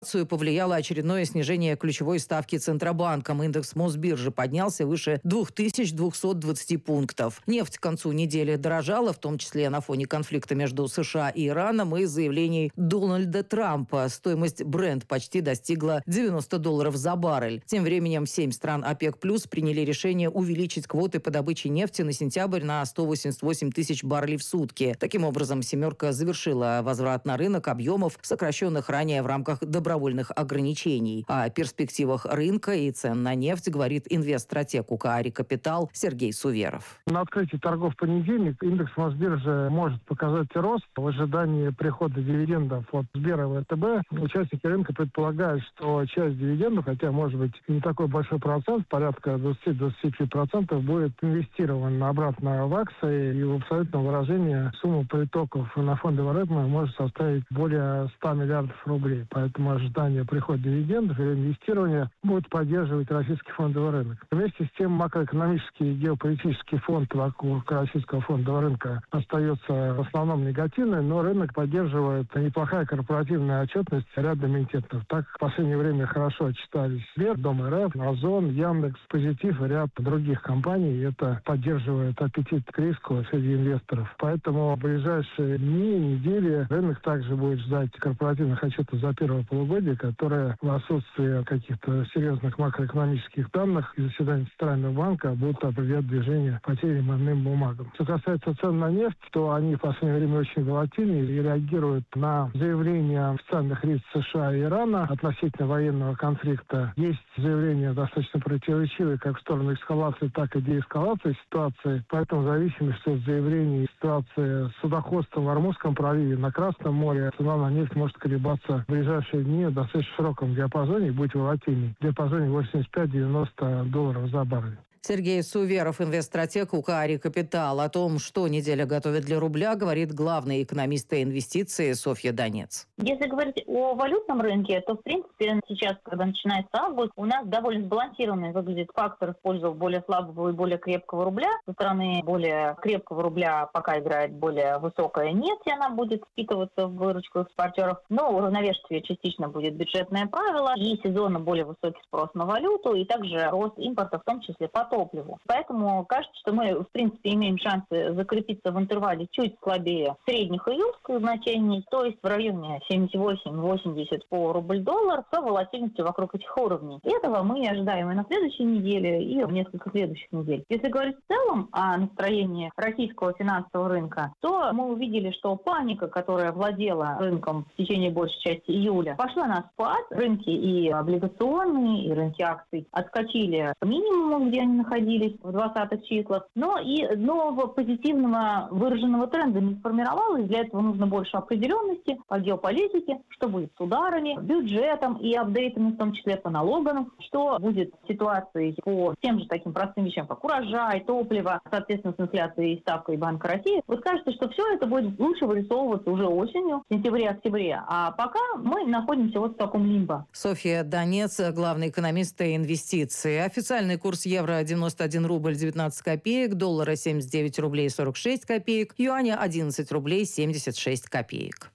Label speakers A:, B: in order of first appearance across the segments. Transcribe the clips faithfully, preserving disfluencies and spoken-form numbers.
A: Повлияло очередное снижение ключевой ставки Центробанком. Индекс Мосбиржи поднялся выше две тысячи двести двадцать пунктов. Нефть к концу недели дорожала, в том числе на фоне конфликта между США и Ираном и заявлений Дональда Трампа. Стоимость Brent почти достигла девяносто долларов за баррель. Тем временем семь стран ОПЕК+ приняли решение увеличить квоты по добыче нефти на сентябрь на сто восемьдесят восемь тысяч баррелей в сутки. Таким образом, «семерка» завершила возврат на рынок объемов, сокращенных ранее в рамках добровольных добровольных ограничений. О перспективах рынка и цен на нефть говорит инвестстратег УКАРИ «Капитал» Сергей Суверов.
B: На открытии торгов в понедельник индекс Мосбиржи может показать рост в ожидании прихода дивидендов от Сбера и ВТБ. Участники рынка предполагают, что часть дивидендов, хотя может быть не такой большой процент, порядка двадцать-двадцать пять процентов, будет инвестирован обратно в акции, и в абсолютном выражении сумма притоков на фондовый рынок может составить более ста миллиардов рублей. Поэтому ожидание прихода дивидендов или инвестирования будет поддерживать российский фондовый рынок. Вместе с тем макроэкономический и геополитический фон вокруг российского фондового рынка остается в основном негативный, но рынок поддерживает неплохая корпоративная отчетность ряда эмитентов. Так в последнее время хорошо отчитались Сбер, Дом РФ, Озон, Яндекс, Позитив и ряд других компаний. И это поддерживает аппетит к риску среди инвесторов. Поэтому в ближайшие дни, недели рынок также будет ждать корпоративных отчетов за первое полугодие, которые в отсутствии каких-то серьезных макроэкономических данных и заседаний Центрального банка будут определять движение по тем иным бумагам. Что касается цен на нефть, то они в последнее время очень волатильны и реагируют на заявления официальных лиц США и Ирана относительно военного конфликта. Есть заявления достаточно противоречивые как в сторону эскалации, так и деэскалации ситуации. Поэтому в зависимости от заявлений ситуации с судоходством в Ормузском проливе, на Красном море, цена на нефть может колебаться в ближайшие дни в достаточно широком диапазоне и быть волатильной. В диапазоне восемьдесят пять - девяносто долларов за баррель.
A: Сергей Суверов, инвестстратег УКАРИ «Капитал». О том, что неделя готовит для рубля, говорит главный экономист инвестиций Софья Донец.
C: Если говорить о валютном рынке, то, в принципе, сейчас, когда начинается август, у нас довольно сбалансированный выглядит фактор в пользу более слабого и более крепкого рубля. Со стороны более крепкого рубля пока играет более высокая нефть, и она будет впитываться в выручку экспортеров. Но уравновешивать ее частично будет бюджетное правило и сезонно более высокий спрос на валюту, и также рост импорта, в том числе по топливу. Поэтому кажется, что мы, в принципе, имеем шансы закрепиться в интервале чуть слабее средних июльских значений, то есть в районе семьдесят восемь - восемьдесят по рубль-доллар, с волатильностью вокруг этих уровней. И этого мы ожидаем и на следующей неделе, и в несколько следующих недель. Если говорить в целом о настроении российского финансового рынка, то мы увидели, что паника, которая владела рынком в течение большей части июля, пошла на спад. Рынки и облигационные, и рынки акций отскочили к минимуму, где они находились в двадцатых числах, но и нового позитивного выраженного тренда не сформировалось. Для этого нужно больше определенности по геополитике, что будет с ударами, бюджетом и апдейтами, в том числе по налогам, что будет с ситуацией по тем же таким простым вещам, как урожай, топливо, соответственно, с инфляцией и ставкой Банка России. Вы скажете, что все это будет лучше вырисовываться уже осенью, в сентябре-октябре, а пока мы находимся вот в таком лимбо.
A: Софья Донец, главный экономист инвестиций. Официальный курс евро девяносто один рубль девятнадцать копеек, доллара семьдесят девять рублей сорок шесть копеек, юаня одиннадцать рублей семьдесят шесть копеек.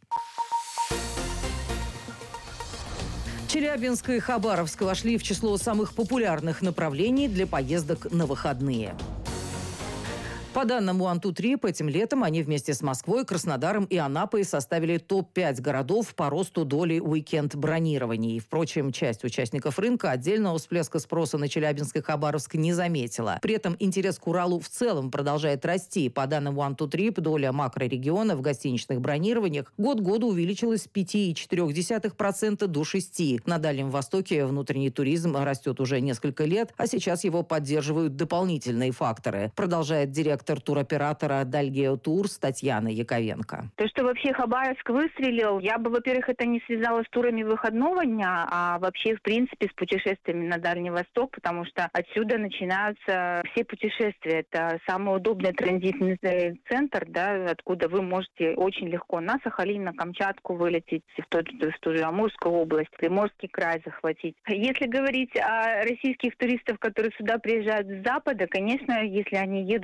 A: Челябинск и Хабаровск вошли в число самых популярных направлений для поездок на выходные. По данным One Two Trip, этим летом они вместе с Москвой, Краснодаром и Анапой составили топ пять городов по росту доли уикенд-бронирований. Впрочем, часть участников рынка отдельного всплеска спроса на Челябинск и Хабаровск не заметила. При этом интерес к Уралу в целом продолжает расти. По данным One Two Trip, доля макрорегиона в гостиничных бронированиях год к году увеличилась с пяти целых четырех десятых процента до шести процентов. На Дальнем Востоке внутренний туризм растет уже несколько лет, а сейчас его поддерживают дополнительные факторы, продолжает директор туроператора Дальгео Турс Татьяна Яковенко.
D: То, что вообще Хабаровск выстрелил, я бы, во-первых, это не связала с турами выходного дня, а вообще, в принципе, с путешествиями на Дальний Восток, потому что отсюда начинаются все путешествия. Это самый удобный транзитный центр, да, откуда вы можете очень легко на Сахалин, на Камчатку вылететь, в ту, в ту же Амурскую область, Приморский край захватить. Если говорить о российских туристах, которые сюда приезжают с Запада, конечно, если они едут в такой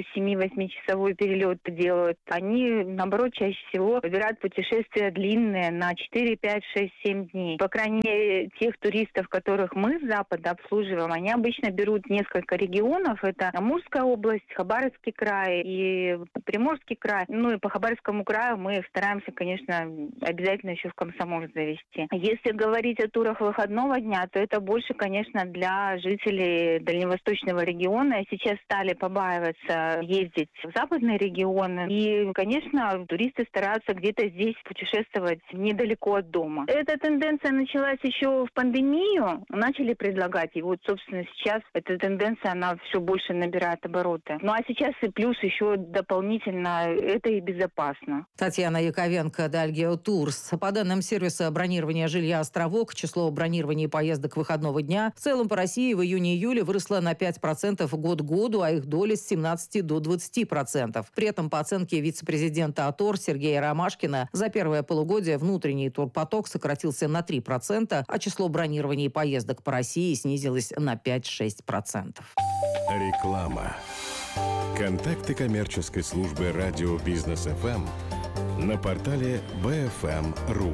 D: семь-восьмичасовой перелет делают, они, наоборот, чаще всего выбирают путешествия длинные на четыре, пять, шесть, семь дней. По крайней мере, тех туристов, которых мы с Запада обслуживаем, они обычно берут несколько регионов. Это Амурская область, Хабаровский край и Приморский край. Ну и по Хабаровскому краю мы стараемся, конечно, обязательно еще в Комсомольск завести. Если говорить о турах выходного дня, то это больше, конечно, для жителей дальневосточного региона. Сейчас стали побаиваться ездить в западные регионы. И, конечно, туристы стараются где-то здесь путешествовать недалеко от дома. Эта тенденция началась еще в пандемию. Начали предлагать. И вот, собственно, сейчас эта тенденция, она все больше набирает обороты. Ну а сейчас и плюс еще дополнительно это и безопасно.
A: Татьяна Яковенко, Дальгео Турс. По данным сервиса бронирования жилья «Островок», число бронирований поездок выходного дня в целом по России в июне-июле выросло на пять процентов год к году, а их доля с семнадцати до двадцати процентов. При этом, по оценке вице-президента АТОР Сергея Ромашкина, за первое полугодие внутренний турпоток сократился на три процента, а число бронирований поездок по России снизилось на пять-шесть процентов.
E: Реклама. Контакты коммерческой службы радио Бизнес эф эм на портале би эф эм точка ру.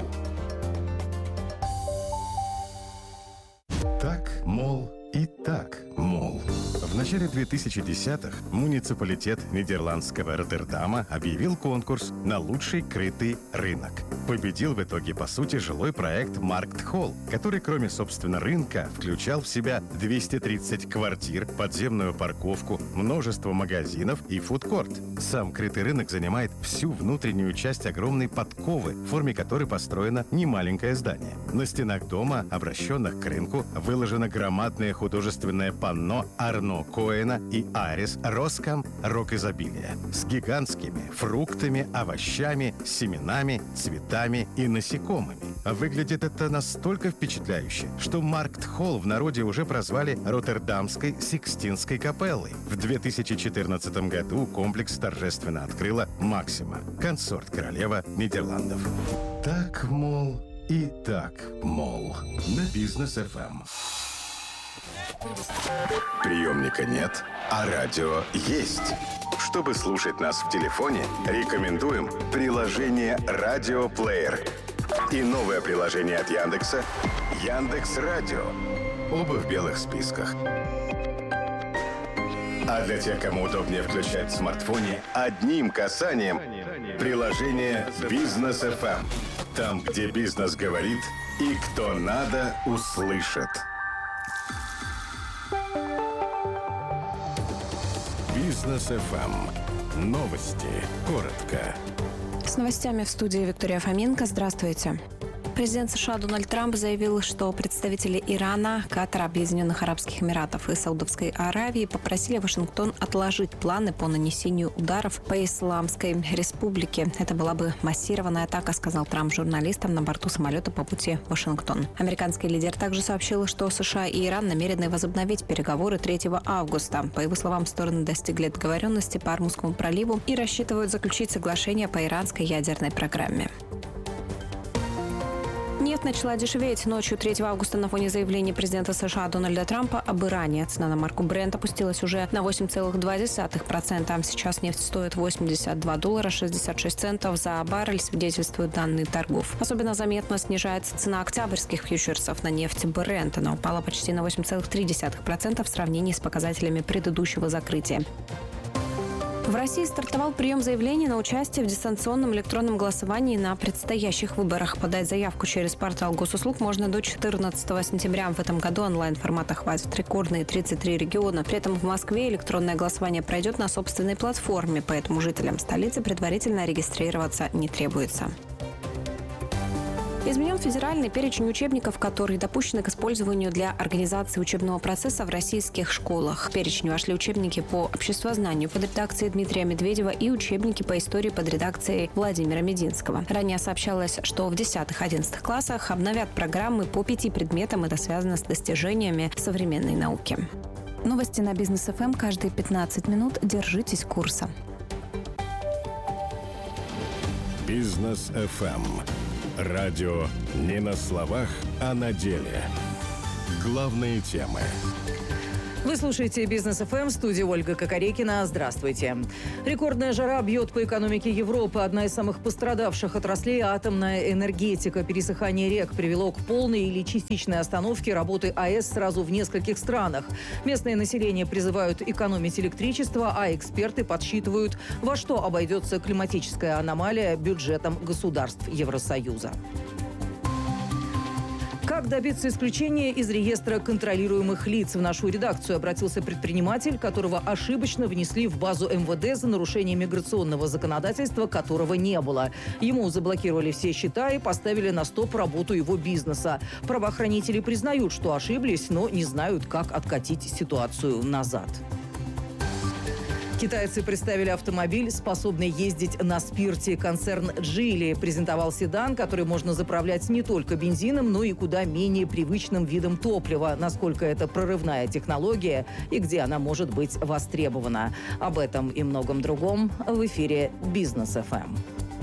E: Так, мол, и так, мол. В начале две тысячи десятых муниципалитет нидерландского Роттердама объявил конкурс на лучший крытый рынок. Победил в итоге, по сути, жилой проект Марктхолл, который, кроме, собственно, рынка, включал в себя двести тридцать квартир, подземную парковку, множество магазинов и фудкорт. Сам крытый рынок занимает всю внутреннюю часть огромной подковы, в форме которой построено немаленькое здание. На стенах дома, обращенных к рынку, выложено громадное художественное панно Арно Коэна и Арис Роскам «Рок изобилия» с гигантскими фруктами, овощами, семенами, цветами и насекомыми. Выглядит это настолько впечатляюще, что Марктхолл в народе уже прозвали Роттердамской Сикстинской капеллой. В две тысячи четырнадцатом году комплекс торжественно открыла Максима, консорт-королева Нидерландов. Так, мол, и так, мол, на Бизнес эф эм. Приемника нет, а радио есть. Чтобы слушать нас в телефоне, рекомендуем приложение «Радиоплеер» и новое приложение от Яндекса «Яндекс.Радио». Оба в белых списках. А для тех, кому удобнее включать в смартфоне, одним касанием приложение «Бизнес эф эм». Там, где бизнес говорит и кто надо, услышит. Бизнес эф эм. Новости. Коротко.
F: С новостями в студии Виктория Фоменко. Здравствуйте. Президент США Дональд Трамп заявил, что представители Ирана, Катара, Объединенных Арабских Эмиратов и Саудовской Аравии попросили Вашингтон отложить планы по нанесению ударов по Исламской Республике. Это была бы массированная атака, сказал Трамп журналистам на борту самолета по пути в Вашингтон. Американский лидер также сообщил, что США и Иран намерены возобновить переговоры третьего августа. По его словам, стороны достигли договоренности по Ормузскому проливу и рассчитывают заключить соглашение по иранской ядерной программе. Нефть начала дешеветь ночью третьего августа на фоне заявления президента США Дональда Трампа об Иране. Цена на марку Brent опустилась уже на восемь целых два десятых процента. Сейчас нефть стоит восемьдесят два доллара шестьдесят шесть центов за баррель, свидетельствуют данные торгов. Особенно заметно снижается цена октябрьских фьючерсов на нефть Brent. Она упала почти на восемь целых три десятых процента в сравнении с показателями предыдущего закрытия. В России стартовал прием заявлений на участие в дистанционном электронном голосовании на предстоящих выборах. Подать заявку через портал госуслуг можно до четырнадцатого сентября. В этом году онлайн-формата хватит рекордные тридцать три региона. При этом в Москве электронное голосование пройдет на собственной платформе, поэтому жителям столицы предварительно регистрироваться не требуется. Изменен федеральный перечень учебников, которые допущены к использованию для организации учебного процесса в российских школах. В перечень вошли учебники по обществознанию под редакцией Дмитрия Медведева и учебники по истории под редакцией Владимира Мединского. Ранее сообщалось, что в десятых-одиннадцатых классах обновят программы по пяти предметам. Это связано с достижениями современной науки. Новости на Бизнес эф эм каждые пятнадцать минут. Держитесь курса.
E: Бизнес эф эм. Радио не на словах, а на деле. Главные темы.
A: Вы слушаете «Бизнес эф эм», студия Ольга Кокорекина. Здравствуйте. Рекордная жара бьет по экономике Европы. Одна из самых пострадавших отраслей – атомная энергетика. Пересыхание рек привело к полной или частичной остановке работы АЭС сразу в нескольких странах. Местное население призывают экономить электричество, а эксперты подсчитывают, во что обойдется климатическая аномалия бюджетом государств Евросоюза. Как добиться исключения из реестра контролируемых лиц? В нашу редакцию обратился предприниматель, которого ошибочно внесли в базу эм вэ дэ за нарушение миграционного законодательства, которого не было. Ему заблокировали все счета и поставили на стоп работу его бизнеса. Правоохранители признают, что ошиблись, но не знают, как откатить ситуацию назад. Китайцы представили автомобиль, способный ездить на спирте. Концерн Geely презентовал седан, который можно заправлять не только бензином, но и куда менее привычным видом топлива. Насколько это прорывная технология и где она может быть востребована. Об этом и многом другом в эфире «Бизнес эф эм».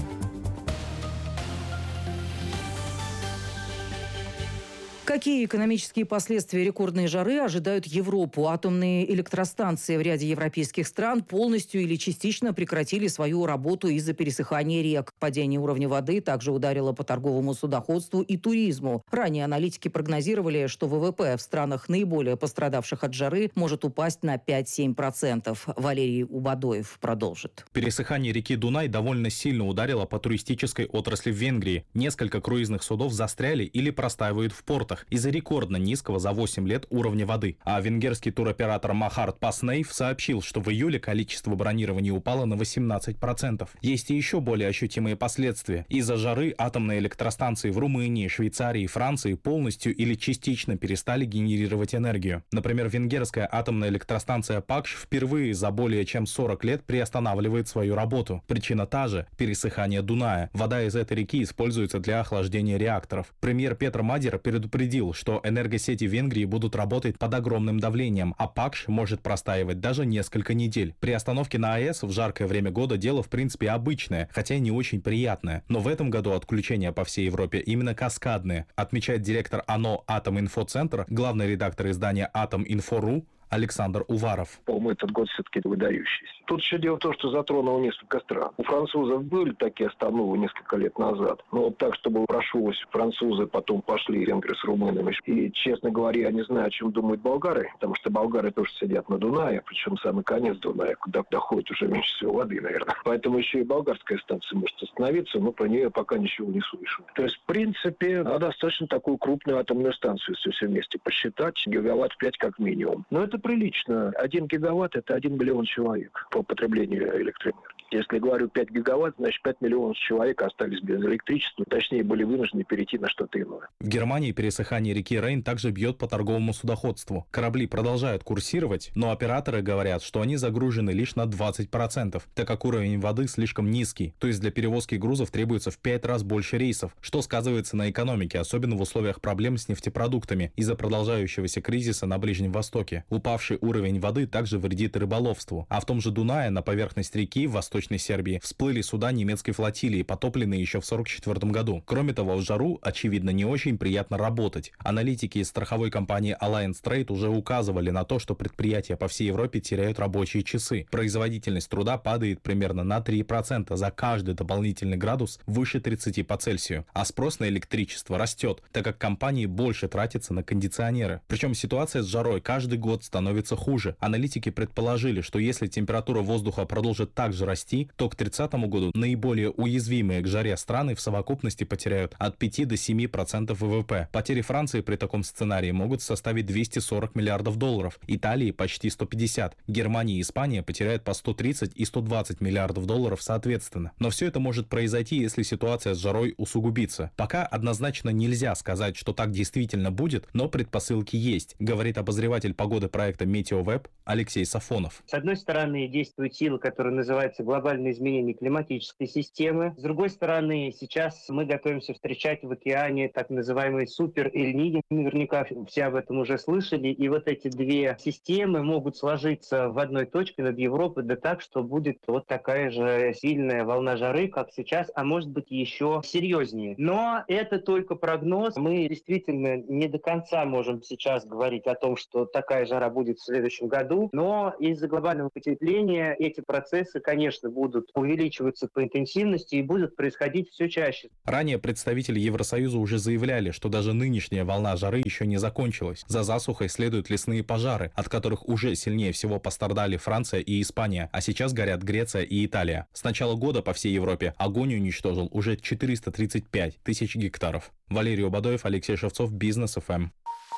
A: Какие экономические последствия рекордной жары ожидают Европу? Атомные электростанции в ряде европейских стран полностью или частично прекратили свою работу из-за пересыхания рек. Падение уровня воды также ударило по торговому судоходству и туризму. Ранее аналитики прогнозировали, что вэ вэ пэ в странах, наиболее пострадавших от жары, может упасть на пять-семь процентов. Валерий Убадоев продолжит.
G: Пересыхание реки Дунай довольно сильно ударило по туристической отрасли в Венгрии. Несколько круизных судов застряли или простаивают в портах из-за рекордно низкого за восемь лет уровня воды. А венгерский туроператор Махарт Паснейв сообщил, что в июле количество бронирований упало на восемнадцать процентов. Есть и еще более ощутимые последствия. Из-за жары атомные электростанции в Румынии, Швейцарии и Франции полностью или частично перестали генерировать энергию. Например, венгерская атомная электростанция Пакш впервые за более чем сорок лет приостанавливает свою работу. Причина та же – пересыхание Дуная. Вода из этой реки используется для охлаждения реакторов. Премьер Петр Мадер предупредил, что энергосети Венгрии будут работать под огромным давлением, а Пакш может простаивать даже несколько недель. При остановке на АЭС в жаркое время года дело в принципе обычное, хотя и не очень приятное. Но в этом году отключения по всей Европе именно каскадные, отмечает директор АНО «Атом-Инфоцентр», главный редактор издания «Атом-Инфо.ру» Александр Уваров.
H: По-моему, этот год все-таки выдающийся. Тут еще дело в том, что затронуло несколько стран. У французов были такие остановы несколько лет назад. Но вот так, чтобы прошлось французы, потом пошли венгры с румынами. И, честно говоря, я не знаю, о чем думают болгары, потому что болгары тоже сидят на Дунае, причем самый конец Дуная, куда доходит уже меньше всего воды, наверное. Поэтому еще и болгарская станция может остановиться, но про нее пока ничего не слышу. То есть, в принципе, надо достаточно такую крупную атомную станцию, если все вместе посчитать, гигаватт пять как минимум. Но это прилично. Один гигаватт – это один миллион человек по потреблению электроэнергии. Если говорю пять гигаватт, значит пять миллионов человек остались без электричества, точнее были вынуждены перейти на что-то иное.
G: В Германии пересыхание реки Рейн также бьет по торговому судоходству. Корабли продолжают курсировать, но операторы говорят, что они загружены лишь на двадцать процентов, так как уровень воды слишком низкий, то есть для перевозки грузов требуется в пять раз больше рейсов, что сказывается на экономике, особенно в условиях проблем с нефтепродуктами из-за продолжающегося кризиса на Ближнем Востоке. Упавший уровень воды также вредит рыболовству, а в том же Дунае на поверхность реки в Восточной Сербии всплыли суда немецкой флотилии, потопленные еще в сорок четвёртом году. Кроме того, в жару, очевидно, не очень приятно работать. Аналитики из страховой компании Alliance Trade уже указывали на то, что предприятия по всей Европе теряют рабочие часы. Производительность труда падает примерно на три процента за каждый дополнительный градус выше тридцати по Цельсию, а спрос на электричество растет, так как компании больше тратятся на кондиционеры. Причем ситуация с жарой каждый год становится хуже. Аналитики предположили, что если температура воздуха продолжит также расти, то к тридцатому году наиболее уязвимые к жаре страны в совокупности потеряют от пяти до семи процентов вэ вэ пэ. Потери Франции при таком сценарии могут составить двести сорок миллиардов долларов, Италии почти сто пятьдесят, Германия и Испания потеряют по сто тридцать и сто двадцать миллиардов долларов соответственно. Но все это может произойти, если ситуация с жарой усугубится. Пока однозначно нельзя сказать, что так действительно будет, но предпосылки есть, говорит обозреватель погоды проекта Метеовеб Алексей Сафонов.
I: С одной стороны, действуют силы, которые называются глобальными глобальные изменения климатической системы. С другой стороны, сейчас мы готовимся встречать в океане так называемый супер Эль-Ниньо. Наверняка все об этом уже слышали. И вот эти две системы могут сложиться в одной точке над Европой, да так, что будет вот такая же сильная волна жары, как сейчас, а может быть еще серьезнее. Но это только прогноз. Мы действительно не до конца можем сейчас говорить о том, что такая жара будет в следующем году. Но из-за глобального потепления эти процессы, конечно, будут увеличиваться по интенсивности и будут происходить все чаще.
G: Ранее представители Евросоюза уже заявляли, что даже нынешняя волна жары еще не закончилась. За засухой следуют лесные пожары, от которых уже сильнее всего пострадали Франция и Испания, а сейчас горят Греция и Италия. С начала года по всей Европе огонь уничтожил уже четыреста тридцать пять тысяч гектаров. Валерий Обадоев, Алексей Шевцов, Бизнес эф эм.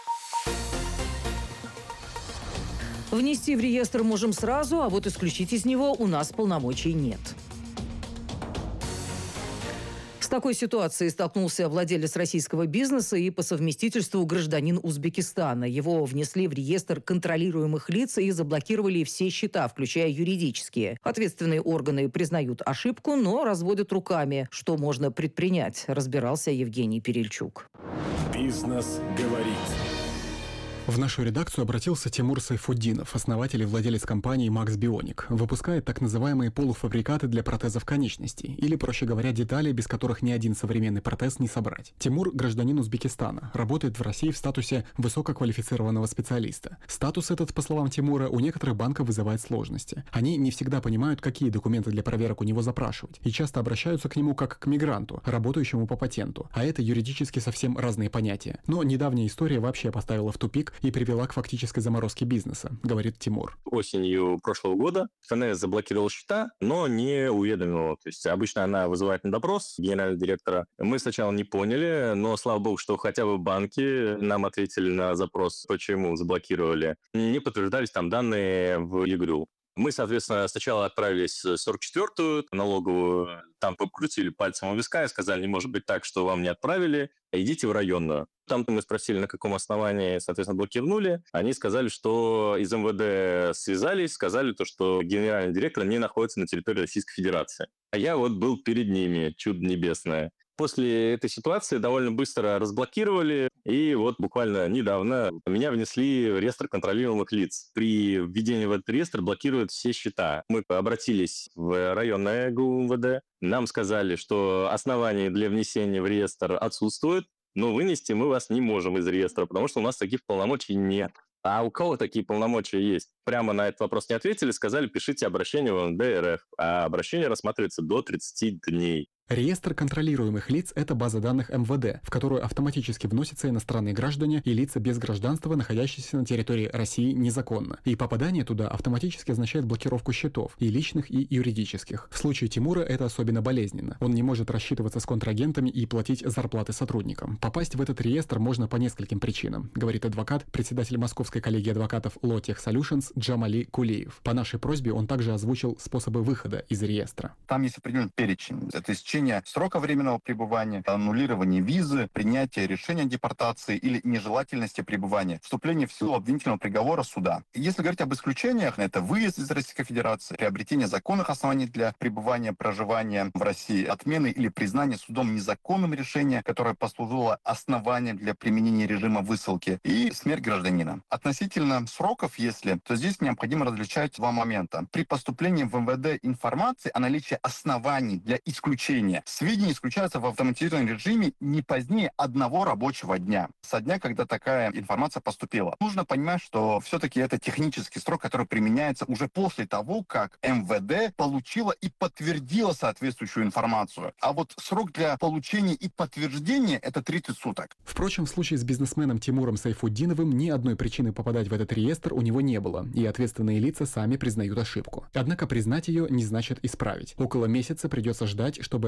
A: Внести в реестр можем сразу, а вот исключить из него у нас полномочий нет. С такой ситуацией столкнулся владелец российского бизнеса и по совместительству гражданин Узбекистана. Его внесли в реестр контролируемых лиц и заблокировали все счета, включая юридические. Ответственные органы признают ошибку, но разводят руками. Что можно предпринять, разбирался Евгений Перельчук.
J: Бизнес говорит.
K: В нашу редакцию обратился Тимур Сайфуддинов, основатель и владелец компании Max Bionic. Выпускает так называемые полуфабрикаты для протезов конечностей, или, проще говоря, детали, без которых ни один современный протез не собрать. Тимур – гражданин Узбекистана, работает в России в статусе высококвалифицированного специалиста. Статус этот, по словам Тимура, у некоторых банков вызывает сложности. Они не всегда понимают, какие документы для проверок у него запрашивать, и часто обращаются к нему как к мигранту, работающему по патенту. А это юридически совсем разные понятия. Но недавняя история вообще поставила в тупик и привела к фактической заморозке бизнеса, говорит Тимур.
L: Осенью прошлого года ФНС заблокировал счета, но не уведомила. То есть обычно она вызывает на допрос генерального директора. Мы сначала не поняли, но слава богу, что хотя бы банки нам ответили на запрос, почему заблокировали. Не подтверждались там данные в ЕГРЮ. Мы, соответственно, сначала отправились в сорок четвёртую налоговую, там покрутили пальцем у виска и сказали, не может быть так, что вам не отправили, идите в районную. Там мы спросили, на каком основании, соответственно, блокировали. Они сказали, что из эм вэ дэ связались, сказали, то, что генеральный директор не находится на территории Российской Федерации. А я вот был перед ними, чудо небесное. После этой ситуации довольно быстро разблокировали, и вот буквально недавно меня внесли в реестр контролируемых лиц. При введении в этот реестр блокируют все счета. Мы обратились в районное ГУ эм вэ дэ, нам сказали, что основания для внесения в реестр отсутствуют, но вынести мы вас не можем из реестра, потому что у нас таких полномочий нет. А у кого такие полномочия есть? Прямо на этот вопрос не ответили, сказали, пишите обращение в эм вэ дэ эр эф, а обращение рассматривается до тридцати дней.
K: Реестр контролируемых лиц – это база данных эм вэ дэ, в которую автоматически вносятся иностранные граждане и лица без гражданства, находящиеся на территории России незаконно. И попадание туда автоматически означает блокировку счетов, и личных, и юридических. В случае Тимура это особенно болезненно. Он не может рассчитываться с контрагентами и платить зарплаты сотрудникам. Попасть в этот реестр можно по нескольким причинам, говорит адвокат, председатель Московской коллегии адвокатов Lotech Solutions Джамали Кулиев. По нашей просьбе он также озвучил способы выхода из реестра.
M: Там есть определенный перечень. Это исчисление срока временного пребывания, аннулирование визы, принятие решения о депортации или нежелательности пребывания, вступление в силу обвинительного приговора суда. Если говорить об исключениях, это выезд из Российской Федерации, приобретение законных оснований для пребывания, проживания в России, отмены или признание судом незаконным решения, которое послужило основанием для применения режима высылки, и смерть гражданина. Относительно сроков, если, то здесь необходимо различать два момента. При поступлении в эм вэ дэ информации о наличии оснований для исключения сведения исключаются в автоматизированном режиме не позднее одного рабочего дня, со дня, когда такая информация поступила. Нужно понимать, что все-таки это технический срок, который применяется уже после того, как эм вэ дэ получила и подтвердила соответствующую информацию. А вот срок для получения и подтверждения – это тридцать суток.
K: Впрочем, в случае с бизнесменом Тимуром Сайфуддиновым ни одной причины попадать в этот реестр у него не было, и ответственные лица сами признают ошибку. Однако признать ее не значит исправить. Около месяца придется ждать, чтобы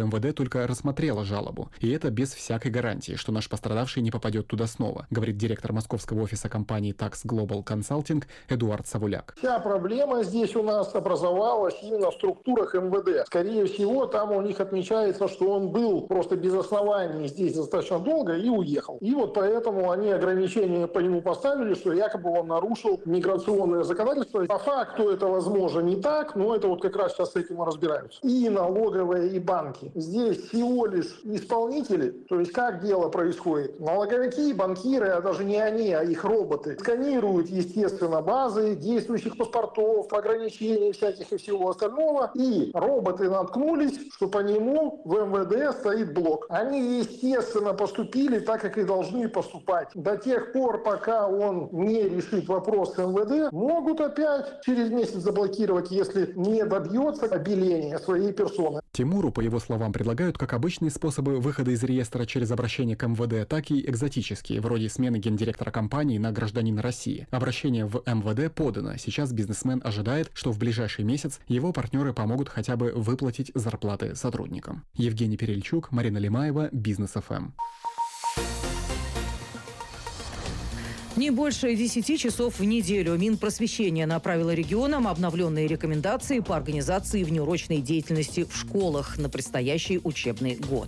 K: в эм вэ дэ только рассмотрело жалобу. И это без всякой гарантии, что наш пострадавший не попадет туда снова, говорит директор московского офиса компании Tax Global Consulting Эдуард Савуляк.
N: Вся проблема здесь у нас образовалась именно в структурах эм вэ дэ. Скорее всего, там у них отмечается, что он был просто без оснований здесь достаточно долго и уехал. И вот поэтому они ограничения по нему поставили, что якобы он нарушил миграционное законодательство. По факту это, возможно, не так, но это вот как раз сейчас с этим и разбираются. И налоговые, и банки. Здесь всего лишь исполнители, то есть как дело происходит. Налоговики, банкиры, а даже не они, а их роботы, сканируют, естественно, базы действующих паспортов, ограничений всяких и всего остального. И роботы наткнулись, что по нему в эм вэ дэ стоит блок. Они, естественно, поступили так, как и должны поступать. До тех пор, пока он не решит вопрос с эм вэ дэ, могут опять через месяц заблокировать, если не добьется обеления своей персоны.
K: Тимуру, по его словам, предлагают как обычные способы выхода из реестра через обращение к эм вэ дэ, так и экзотические, вроде смены гендиректора компании на гражданина России. Обращение в эм вэ дэ подано. Сейчас бизнесмен ожидает, что в ближайший месяц его партнеры помогут хотя бы выплатить зарплаты сотрудникам. Евгений Перельчук, Марина Лимаева, Бизнес эф эм.
A: Не больше десяти часов в неделю. Минпросвещение направило регионам обновленные рекомендации по организации внеурочной деятельности в школах на предстоящий учебный год.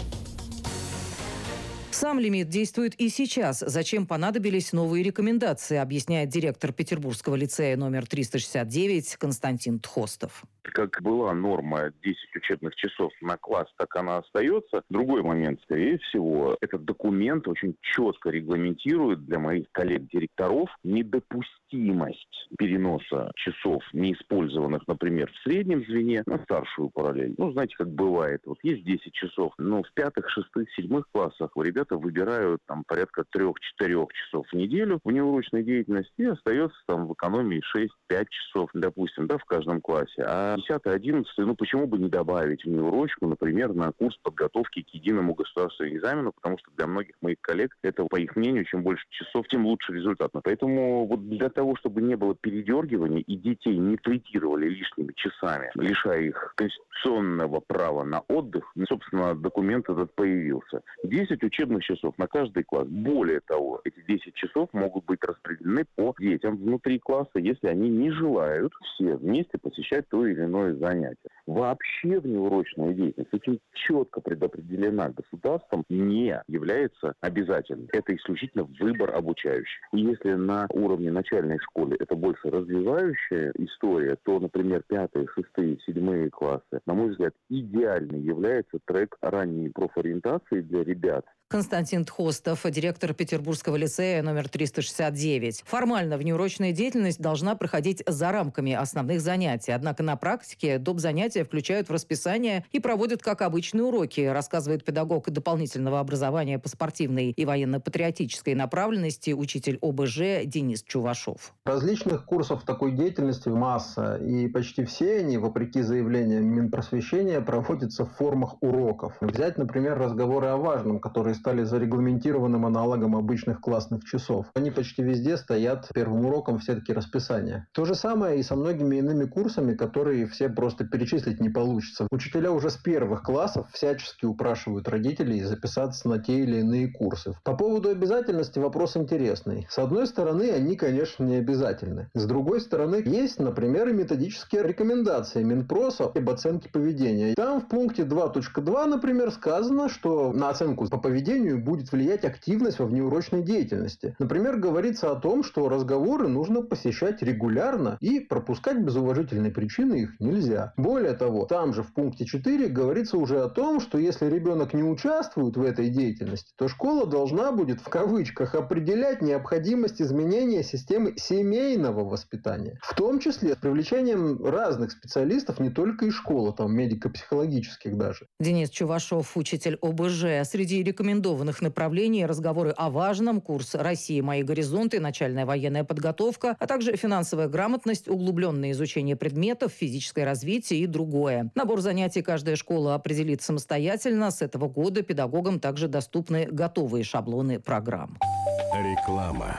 A: Сам лимит действует и сейчас. Зачем понадобились новые рекомендации, объясняет директор Петербургского лицея номер триста шестьдесят девять Константин Тхостов.
O: Как была норма десять учебных часов на класс, так она остается. Другой момент, скорее всего, этот документ очень четко регламентирует для моих коллег-директоров недопустимость переноса часов, неиспользованных, например, в среднем звене, на старшую параллель. Ну, знаете, как бывает. Вот есть десять часов, но в пятых, шестых, седьмых классах ребята выбирают там порядка трех-четырех часов в неделю внеурочной деятельности и остается там в экономии шесть-пять часов, допустим, да, в каждом классе. А десятый, одиннадцатый, ну почему бы не добавить внеурочку, например, на курс подготовки к единому государственному экзамену, потому что для многих моих коллег это, по их мнению, чем больше часов, тем лучше результат. Поэтому вот для того, чтобы не было передергивания и детей не третировали лишними часами, лишая их конституционного права на отдых, собственно, документ этот появился. десять учебных часов на каждый класс. Более того, эти десять часов могут быть распределены по детям внутри класса, если они не желают все вместе посещать то или иное занятие. Вообще внеурочная деятельность очень четко предопределена государством, не является обязательной. Это исключительно выбор обучающих. И если на уровне начальной школы это больше развивающая история, то, например, пятые, шестые, седьмые классы, на мой взгляд, идеальный является трек ранней профориентации для ребят.
A: Константин Тхостов, директор Петербургского лицея номер триста шестьдесят девять. Формально внеурочная деятельность должна проходить за рамками основных занятий. Однако на практике доп. Занятия включают в расписание и проводят как обычные уроки, рассказывает педагог дополнительного образования по спортивной и военно-патриотической направленности, учитель о бэ жэ Денис Чувашов.
P: Различных курсов такой деятельности масса, и почти все они, вопреки заявлениям Минпросвещения, проводятся в формах уроков. Взять, например, разговоры о важном, которые стали зарегламентированным аналогом обычных классных часов. Они почти везде стоят первым уроком в сетке расписания. То же самое и со многими иными курсами, которые все просто перечислить не получится. Учителя уже с первых классов всячески упрашивают родителей записаться на те или иные курсы. По поводу обязательности вопрос интересный. С одной стороны, они, конечно, не обязательны. С другой стороны, есть, например, и методические рекомендации Минпроса об оценке поведения. Там в пункте два точка два, например, сказано, что на оценку по поведению будет влиять активность во внеурочной деятельности. Например, говорится о том, что разговоры нужно посещать регулярно и пропускать без уважительной причины их нельзя. Более того, там же в пункте четыре говорится уже о том, что если ребенок не участвует в этой деятельности, то школа должна будет в кавычках определять необходимость изменения системы семейного воспитания. В том числе с привлечением разных специалистов, не только из школы, там медико-психологических даже.
A: Денис Чувашов, учитель о бэ жэ. Среди рекомендованных направлений разговоры о важном, курс «Россия. Мои горизонты», начальная военная подготовка, а также финансовая грамотность, углубленное изучение предметов, физическое развитие и другое. Набор занятий каждая школа определит самостоятельно. С этого года педагогам также доступны готовые шаблоны программ.
E: Реклама.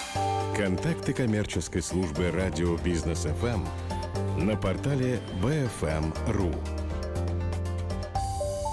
E: Контакты коммерческой службы радио Бизнес эф эм на портале би эф эм точка ру.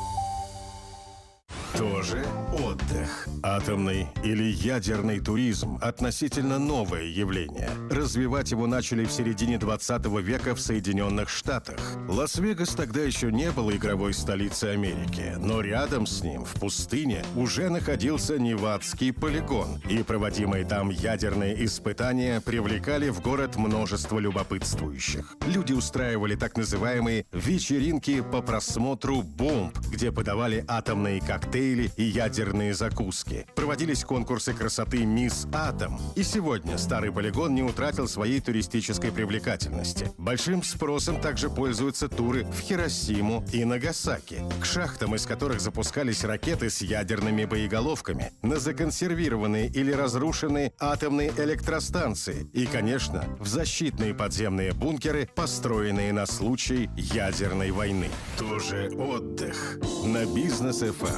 E: данных. Атомный или ядерный туризм – относительно новое явление. Развивать его начали в середине двадцатого века в Соединенных Штатах. Лас-Вегас тогда еще не был игровой столицей Америки, но рядом с ним, в пустыне, уже находился Невадский полигон, и проводимые там ядерные испытания привлекали в город множество любопытствующих. Люди устраивали так называемые вечеринки по просмотру бомб, где подавали атомные коктейли и ядерные закуски. Проводились конкурсы красоты «Мисс Атом». И сегодня старый полигон не утратил своей туристической привлекательности. Большим спросом также пользуются туры в Хиросиму и Нагасаки, к шахтам, из которых запускались ракеты с ядерными боеголовками, на законсервированные или разрушенные атомные электростанции и, конечно, в защитные подземные бункеры, построенные на случай ядерной войны. Тоже отдых на Бизнес эф эм.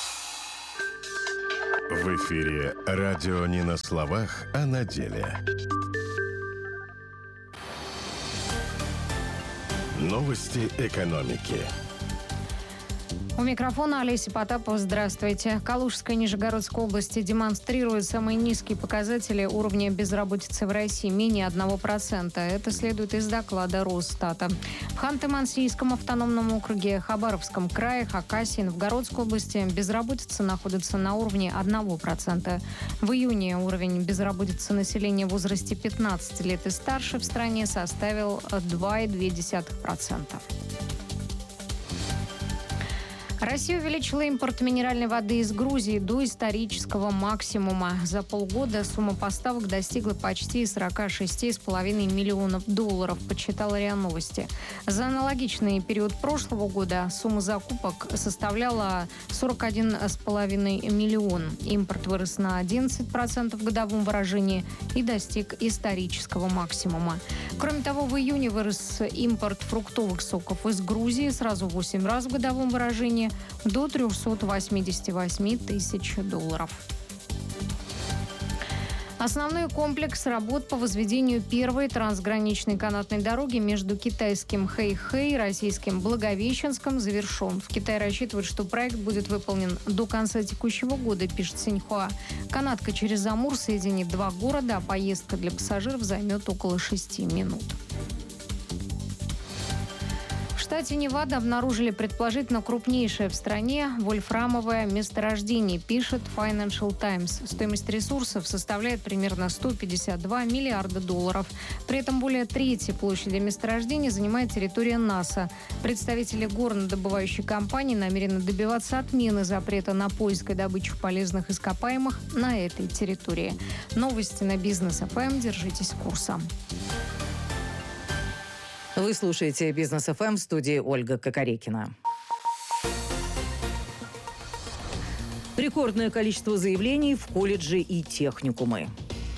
E: В эфире радио не на словах, а на деле. Новости экономики.
Q: У микрофона Олеся Потапова. Здравствуйте. Калужская и Нижегородская области демонстрируют самые низкие показатели уровня безработицы в России – менее одного процента. Это следует из доклада Росстата. В Ханты-Мансийском автономном округе, Хабаровском крае, Хакасии, Новгородской области безработица находится на уровне одного процента. В июне уровень безработицы населения в возрасте пятнадцати лет и старше в стране составил два целых две десятых процента. Россия увеличила импорт минеральной воды из Грузии до исторического максимума. За полгода сумма поставок достигла почти сорок шесть целых пять десятых миллионов долларов, подсчитала РИА Новости. За аналогичный период прошлого года сумма закупок составляла сорок один целых пять десятых миллиона. Импорт вырос на одиннадцать процентов в годовом выражении и достиг исторического максимума. Кроме того, в июне вырос импорт фруктовых соков из Грузии сразу в восемь раз в годовом выражении до триста восемьдесят восемь тысяч долларов. Основной комплекс работ по возведению первой трансграничной канатной дороги между китайским Хэйхэй и российским Благовещенском завершен. В Китае рассчитывают, что проект будет выполнен до конца текущего года, пишет Синьхуа. Канатка через Амур соединит два города, а поездка для пассажиров займет около шести минут. В штате Невада обнаружили предположительно крупнейшее в стране вольфрамовое месторождение, пишет Financial Times. Стоимость ресурсов составляет примерно сто пятьдесят два миллиарда долларов. При этом более трети площади месторождения занимает территория НАСА. Представители горнодобывающей компании намерены добиваться отмены запрета на поиск и добычу полезных ископаемых на этой территории. Новости на Бизнес эф эм. Держитесь курса.
A: Вы слушаете Бизнес эф эм, в студии Ольга Кокорекина. Рекордное количество заявлений в колледжи и техникумы.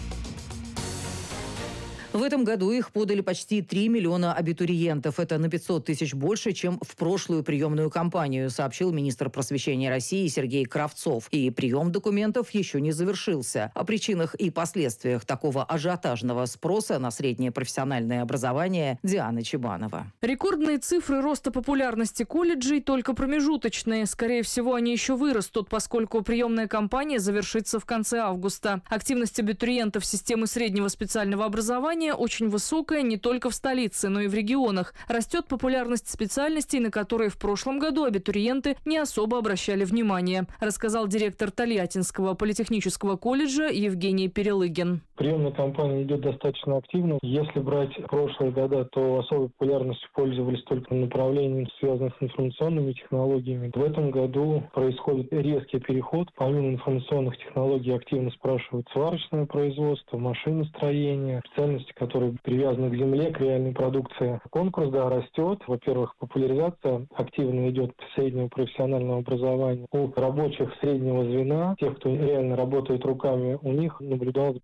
A: В этом году их подали почти три миллиона абитуриентов. Это на пятьсот тысяч больше, чем в прошлую приемную кампанию, сообщил министр просвещения России Сергей Кравцов. И прием документов еще не завершился. О причинах и последствиях такого ажиотажного спроса на среднее профессиональное образование Диана Чебанова.
R: Рекордные цифры роста популярности колледжей только промежуточные. Скорее всего, они еще вырастут, поскольку приемная кампания завершится в конце августа. Активность абитуриентов системы среднего специального образования очень высокая не только в столице, но и в регионах. Растет популярность специальностей, на которые в прошлом году абитуриенты не особо обращали внимание, рассказал директор Тольяттинского политехнического колледжа Евгений Перелыгин.
B: Приемная кампания идет достаточно активно. Если брать прошлые года, то особой популярностью пользовались только направлениями, связанных с информационными технологиями. В этом году происходит резкий переход. Помимо информационных технологий активно спрашивают сварочное производство, машиностроение, специальности, которые привязаны к земле, к реальной продукции. Конкурс, да, растет. Во-первых, популяризация активно идет среднего профессионального образования. У рабочих среднего звена, тех, кто реально работает руками, у них наблюдался большой рост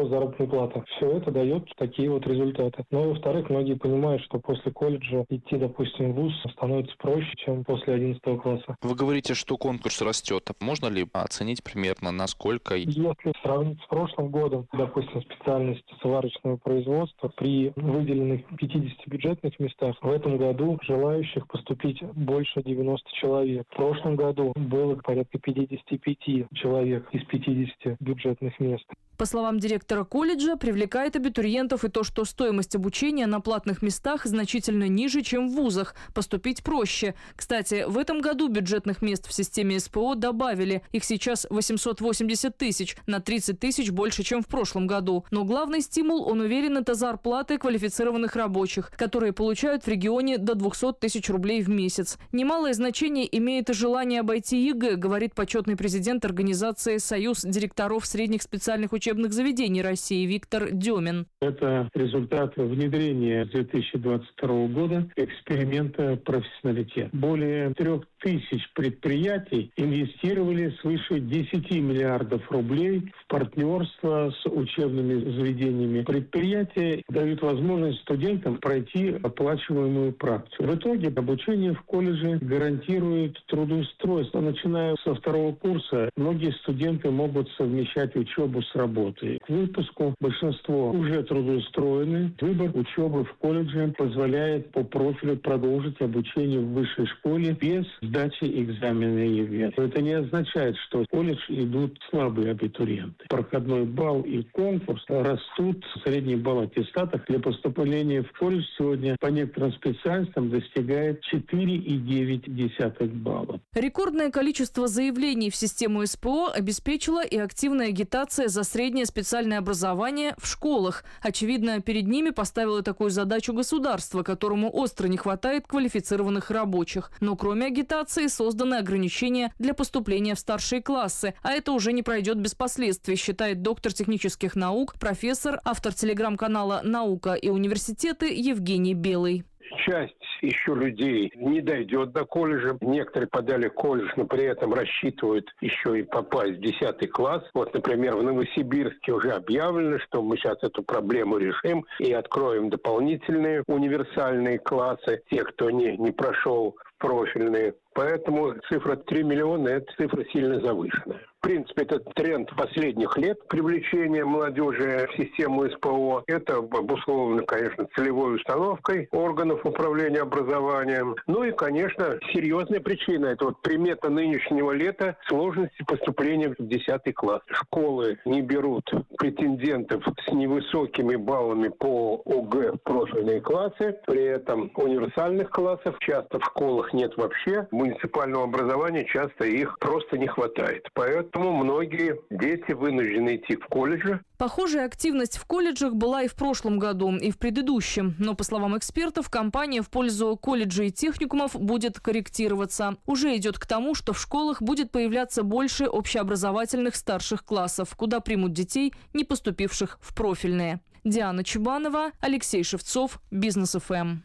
B: рост заработной платы. Все это дает такие вот результаты. Ну и во-вторых, многие понимают, что после колледжа идти, допустим, в вуз становится проще, чем после одиннадцатого класса.
S: Вы говорите, что конкурс растет. Можно ли оценить примерно, насколько?
B: Если сравнить с прошлым годом, допустим, специальность сварочного производства, при выделенных пятидесяти бюджетных местах в этом году желающих поступить больше девяноста человек. В прошлом году было порядка пятьдесят пять человек из пятидесяти бюджетных мест.
R: По словам директора колледжа, привлекает абитуриентов и то, что стоимость обучения на платных местах значительно ниже, чем в вузах. Поступить проще. Кстати, в этом году бюджетных мест в системе СПО добавили. Их сейчас восемьсот восемьдесят тысяч, на тридцать тысяч больше, чем в прошлом году. Но главный стимул, он уверен, это зарплаты квалифицированных рабочих, которые получают в регионе до двухсот тысяч рублей в месяц. Немалое значение имеет и желание обойти ЕГЭ, говорит почетный президент организации «Союз директоров средних специальных учебных учебных заведений России Виктор Демин.
T: Это результат внедрения с две тысячи двадцать второго года эксперимента «Профессионалитет». Более трех тысяч предприятий инвестировали свыше десяти миллиардов рублей в партнерство с учебными заведениями. Предприятия дают возможность студентам пройти оплачиваемую практику. В итоге обучение в колледже гарантирует трудоустройство. Начиная со второго курса, многие студенты могут совмещать учебу с работой. К выпуску большинство уже трудоустроены. Выбор учебы в колледже позволяет по профилю продолжить обучение в высшей школе без сдачи экзамена ЕГЭ. Это не означает, что в колледж идут слабые абитуриенты. Проходной балл и конкурс растут. Средний балл аттестатов для поступления в колледж сегодня по некоторым специальностям достигает четыре и девять десятых балла.
R: Рекордное количество заявлений в систему СПО обеспечила и активная агитация за среднее специальное образование в школах. Очевидно, перед ними поставило такую задачу государство, которому остро не хватает квалифицированных рабочих. Но кроме агитации созданы ограничения для поступления в старшие классы. А это уже не пройдет без последствий, считает доктор технических наук, профессор, автор телеграм-канала «Наука и университеты» Евгений Белый.
U: Часть еще людей не дойдет до колледжа. Некоторые подали колледж, но при этом рассчитывают еще и попасть в десятый класс. Вот, например, в Новосибирске уже объявлено, что мы сейчас эту проблему решим и откроем дополнительные универсальные классы. Те, кто не, не прошел профильные. Поэтому цифра три миллиона – это цифра сильно завышенная. В принципе, это тренд последних лет привлечения молодежи в систему СПО. Это обусловлено, конечно, целевой установкой органов управления образованием. Ну и, конечно, серьезная причина – это вот примета нынешнего лета – сложности поступления в десятый класс. Школы не берут претендентов с невысокими баллами по ОГЭ в профильные классы. При этом универсальных классов часто в школах нет вообще. Муниципального образования часто их просто не хватает. Поэтому многие дети вынуждены идти в колледжи.
R: Похожая активность в колледжах была и в прошлом году, и в предыдущем. Но, по словам экспертов, кампания в пользу колледжей и техникумов будет корректироваться. Уже идет к тому, что в школах будет появляться больше общеобразовательных старших классов, куда примут детей, не поступивших в профильные. Диана Чубанова, Алексей Шевцов, Бизнес эф эм.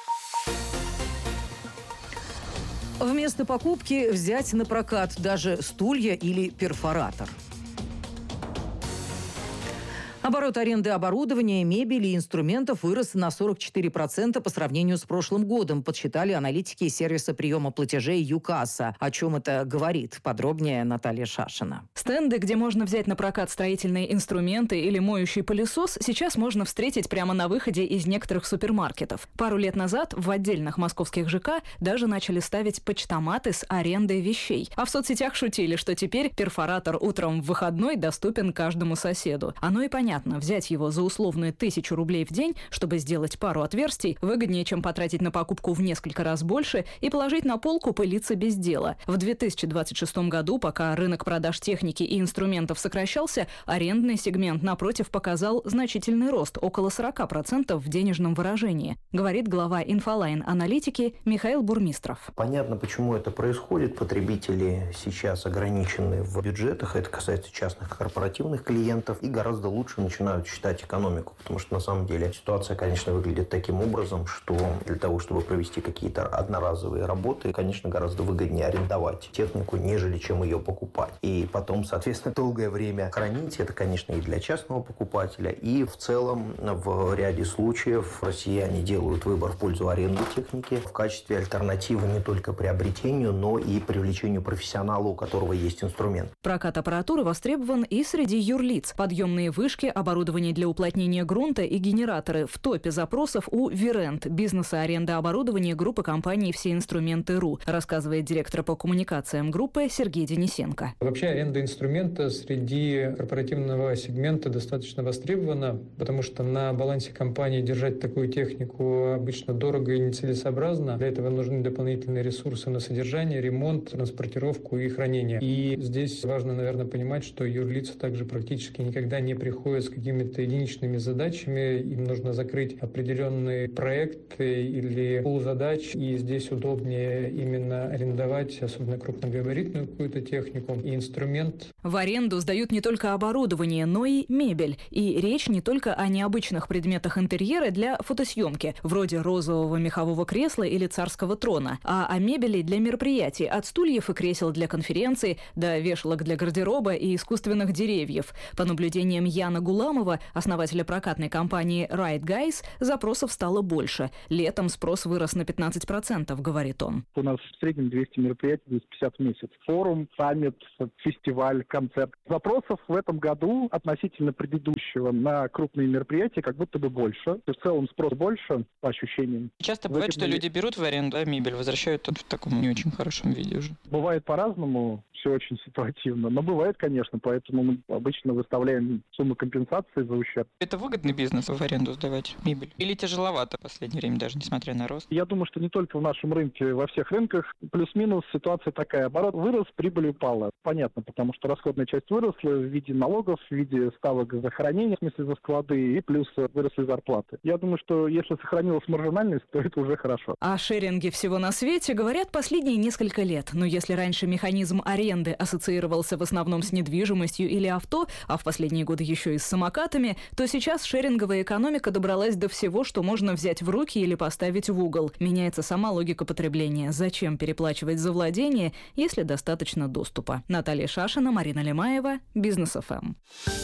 A: Вместо покупки взять на прокат даже стулья или перфоратор. Оборот аренды оборудования, мебели и инструментов вырос на сорок четыре процента по сравнению с прошлым годом, подсчитали аналитики сервиса приема платежей ЮКасса. О чем это говорит? Подробнее Наталья Шашина.
V: Стенды, где можно взять на прокат строительные инструменты или моющий пылесос, сейчас можно встретить прямо на выходе из некоторых супермаркетов. Пару лет назад в отдельных московских ЖК даже начали ставить почтоматы с арендой вещей. А в соцсетях шутили, что теперь перфоратор утром в выходной доступен каждому соседу. Оно и понятно. Взять его за условную тысячу рублей в день, чтобы сделать пару отверстий, выгоднее, чем потратить на покупку в несколько раз больше и положить на полку пылиться без дела. В две тысячи двадцать шестом году, пока рынок продаж техники и инструментов сокращался, арендный сегмент, напротив, показал значительный рост, около сорок процентов в денежном выражении, говорит глава Инфолайн-аналитики Михаил Бурмистров.
W: Понятно, почему это происходит. Потребители сейчас ограничены в бюджетах, это касается частных корпоративных клиентов, и гораздо лучше начинают считать экономику, потому что на самом деле ситуация, конечно, выглядит таким образом, что для того, чтобы провести какие-то одноразовые работы, конечно, гораздо выгоднее арендовать технику, нежели чем ее покупать. И потом, соответственно, долгое время хранить. Это, конечно, и для частного покупателя. И в целом, в ряде случаев россияне делают выбор в пользу аренды техники в качестве альтернативы не только приобретению, но и привлечению профессионала, у которого есть инструмент.
V: Прокат аппаратуры востребован и среди юрлиц. Подъемные вышки, оборудование для уплотнения грунта и генераторы в топе запросов у Вирент, бизнеса аренда оборудования группы компаний «Все инструменты.ру», рассказывает директор по коммуникациям группы Сергей Денисенко.
C: Вообще аренда инструмента среди корпоративного сегмента достаточно востребована, потому что на балансе компании держать такую технику обычно дорого и нецелесообразно. Для этого нужны дополнительные ресурсы на содержание, ремонт, транспортировку и хранение. И здесь важно, наверное, понимать, что юрлица также практически никогда не приходят с какими-то единичными задачами. Им нужно закрыть определенные проекты или пул задач, и здесь удобнее именно арендовать, особенно крупногабаритную какую-то технику и инструмент.
V: В аренду сдают не только оборудование, но и мебель. И речь не только о необычных предметах интерьера для фотосъемки, вроде розового мехового кресла или царского трона, а о мебели для мероприятий, от стульев и кресел для конференций до вешалок для гардероба и искусственных деревьев. По наблюдениям Яна Гуламова, основателя прокатной компании Ride Guys, запросов стало больше. Летом спрос вырос на пятнадцать процентов, говорит он.
B: У нас в среднем двести мероприятий, двести пятьдесят в месяц. Форум, саммит, фестиваль, концерт. Запросов в этом году относительно предыдущего на крупные мероприятия как будто бы больше. В целом спрос больше, по ощущениям.
D: Часто бывает, что люди берут в аренду, а мебель возвращают тут в таком не очень хорошем виде уже.
B: Бывает по-разному. Все очень ситуативно. Но бывает, конечно, поэтому мы обычно выставляем сумму компенсации за ущерб.
D: Это выгодный бизнес в аренду сдавать мебель? Или тяжеловато в последнее время, даже несмотря на рост?
B: Я думаю, что не только в нашем рынке, во всех рынках. Плюс-минус ситуация такая. Оборот вырос, прибыль упала. Понятно, потому что расходная часть выросла в виде налогов, в виде ставок за хранение, в смысле за склады, и плюс выросли зарплаты. Я думаю, что если сохранилась маржинальность, то это уже хорошо.
V: О шеринге всего на свете говорят последние несколько лет. Но если раньше механизм аренды ассоциировался в основном с недвижимостью или авто, а в последние годы еще и с самокатами, то сейчас шеринговая экономика добралась до всего, что можно взять в руки или поставить в угол. Меняется сама логика потребления. Зачем переплачивать за владение, если достаточно доступа? Наталья Шашина, Марина Лемаева, Бизнес эф эм.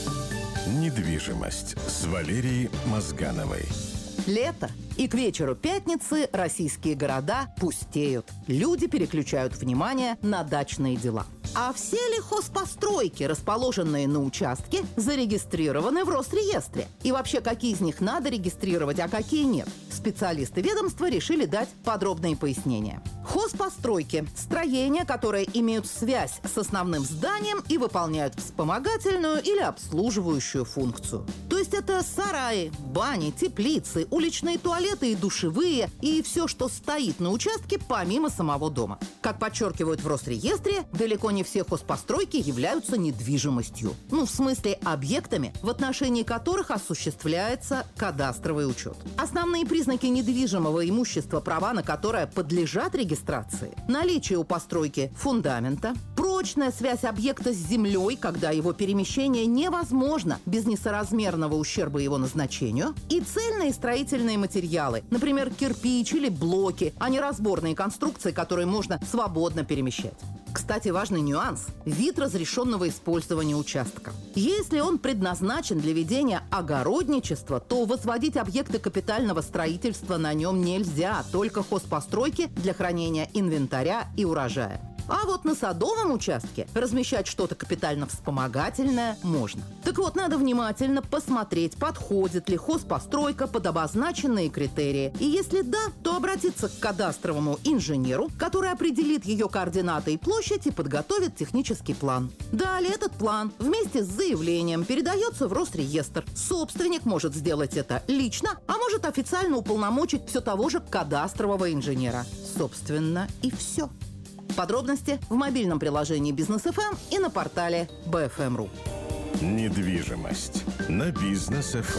E: Недвижимость с Валерией Мозгановой.
F: Лето. И к вечеру пятницы российские города пустеют. Люди переключают внимание на дачные дела. А все ли хозпостройки, расположенные на участке, зарегистрированы в Росреестре? И вообще, какие из них надо регистрировать, а какие нет? Специалисты ведомства решили дать подробные пояснения. Хозпостройки – строения, которые имеют связь с основным зданием и выполняют вспомогательную или обслуживающую функцию. То есть это сараи, бани, теплицы, уличные туалеты и душевые, и все, что стоит на участке помимо самого дома. Как подчеркивают в Росреестре, далеко не все хозпостройки являются недвижимостью. Ну, в смысле, объектами, в отношении которых осуществляется кадастровый учет. Основные признаки недвижимого имущества, права на которое подлежат регистрации: наличие у постройки фундамента, прочная связь объекта с землей, когда его перемещение невозможно без несоразмерного ущерба его назначению, и цельные строительные материалы, например, кирпич или блоки, а не разборные конструкции, которые можно свободно перемещать. Кстати, важный нюанс – вид разрешенного использования участка. Если он предназначен для ведения огородничества, то возводить объекты капитального строительства на нем нельзя, только хозпостройки для хранения инвентаря и урожая. А вот на садовом участке размещать что-то капитально-вспомогательное можно. Так вот, надо внимательно посмотреть, подходит ли хозпостройка под обозначенные критерии. И если да, то обратиться к кадастровому инженеру, который определит ее координаты и площадь и подготовит технический план. Далее этот план вместе с заявлением передается в Росреестр. Собственник может сделать это лично, а может официально уполномочить все того же кадастрового инженера. Собственно, и все. Подробности в мобильном приложении Бизнес эф эм и на портале би эф эм точка ру.
E: Недвижимость на Бизнес эф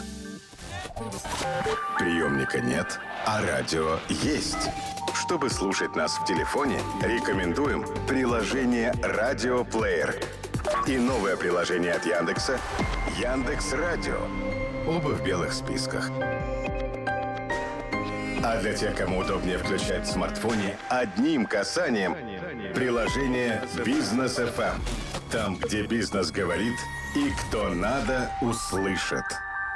E: эм. Приемника нет, а радио есть. Чтобы слушать нас в телефоне, рекомендуем приложение «Радиоплеер» и новое приложение от Яндекса Яндекс.Радио. Оба в белых списках. А для тех, кому удобнее включать в смартфоне, одним касанием приложение «Бизнес эф эм». Там, где бизнес говорит и кто надо, услышит.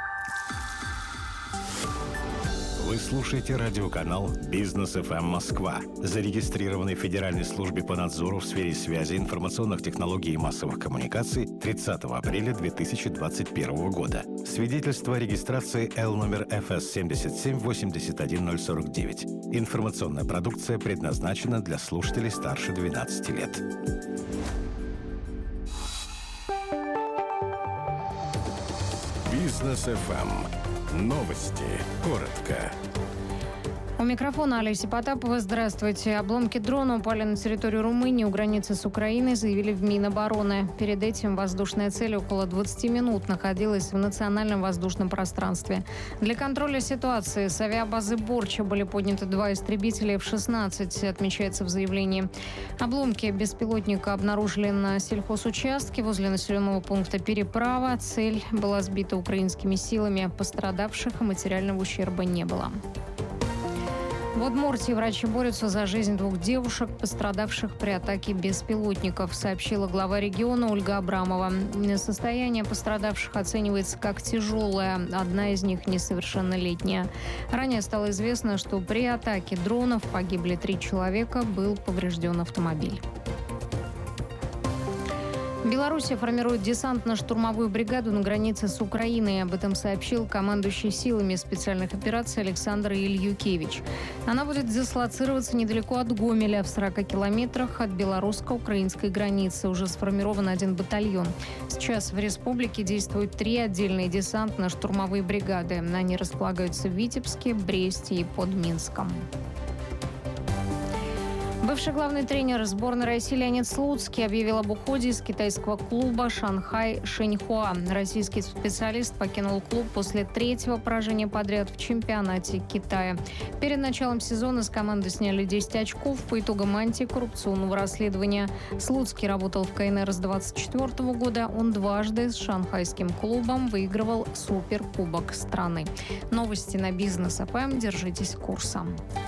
E: Вы слушаете радиоканал «Бизнес эф эм Москва», зарегистрированный в Федеральной службе по надзору в сфере связи, информационных технологий и массовых коммуникаций тридцатого апреля две тысячи двадцать первого года. Свидетельство о регистрации Л номер эф эс семь семь восемь один ноль четыре девять. Информационная продукция предназначена для слушателей старше двенадцати лет. «Бизнес эф эм». Новости. Коротко.
Q: У микрофона Олеся Потапова. Здравствуйте. Обломки дрона упали на территорию Румынии у границы с Украиной, заявили в Минобороны. Перед этим воздушная цель около двадцати минут находилась в национальном воздушном пространстве. Для контроля ситуации с авиабазы Борча были подняты два истребителя эф шестнадцать, отмечается в заявлении. Обломки беспилотника обнаружили на сельхозучастке возле населенного пункта Переправа. Цель была сбита украинскими силами. Пострадавших и материального ущерба не было. В Удмуртии врачи борются за жизнь двух девушек, пострадавших при атаке беспилотников, сообщила глава региона Ольга Абрамова. Состояние пострадавших оценивается как тяжелое, одна из них несовершеннолетняя. Ранее стало известно, что при атаке дронов погибли три человека, был поврежден автомобиль. Белоруссия формирует десантно-штурмовую бригаду на границе с Украиной. Об этом сообщил командующий силами специальных операций Александр Ильюкевич. Она будет дислоцироваться недалеко от Гомеля, в сорока километрах от белорусско-украинской границы. Уже сформирован один батальон. Сейчас в республике действуют три отдельные десантно-штурмовые бригады. Они располагаются в Витебске, Бресте и под Минском. Бывший главный тренер сборной России Леонид Слуцкий объявил об уходе из китайского клуба «Шанхай Шэньхуа». Российский специалист покинул клуб после третьего поражения подряд в чемпионате Китая. Перед началом сезона с команды сняли десять очков по итогам антикоррупционного расследования. Слуцкий работал в ка эн эр с двадцать четвёртого года. Он дважды с шанхайским клубом выигрывал суперкубок страны. Новости на Бизнес эф эм. Держитесь курса.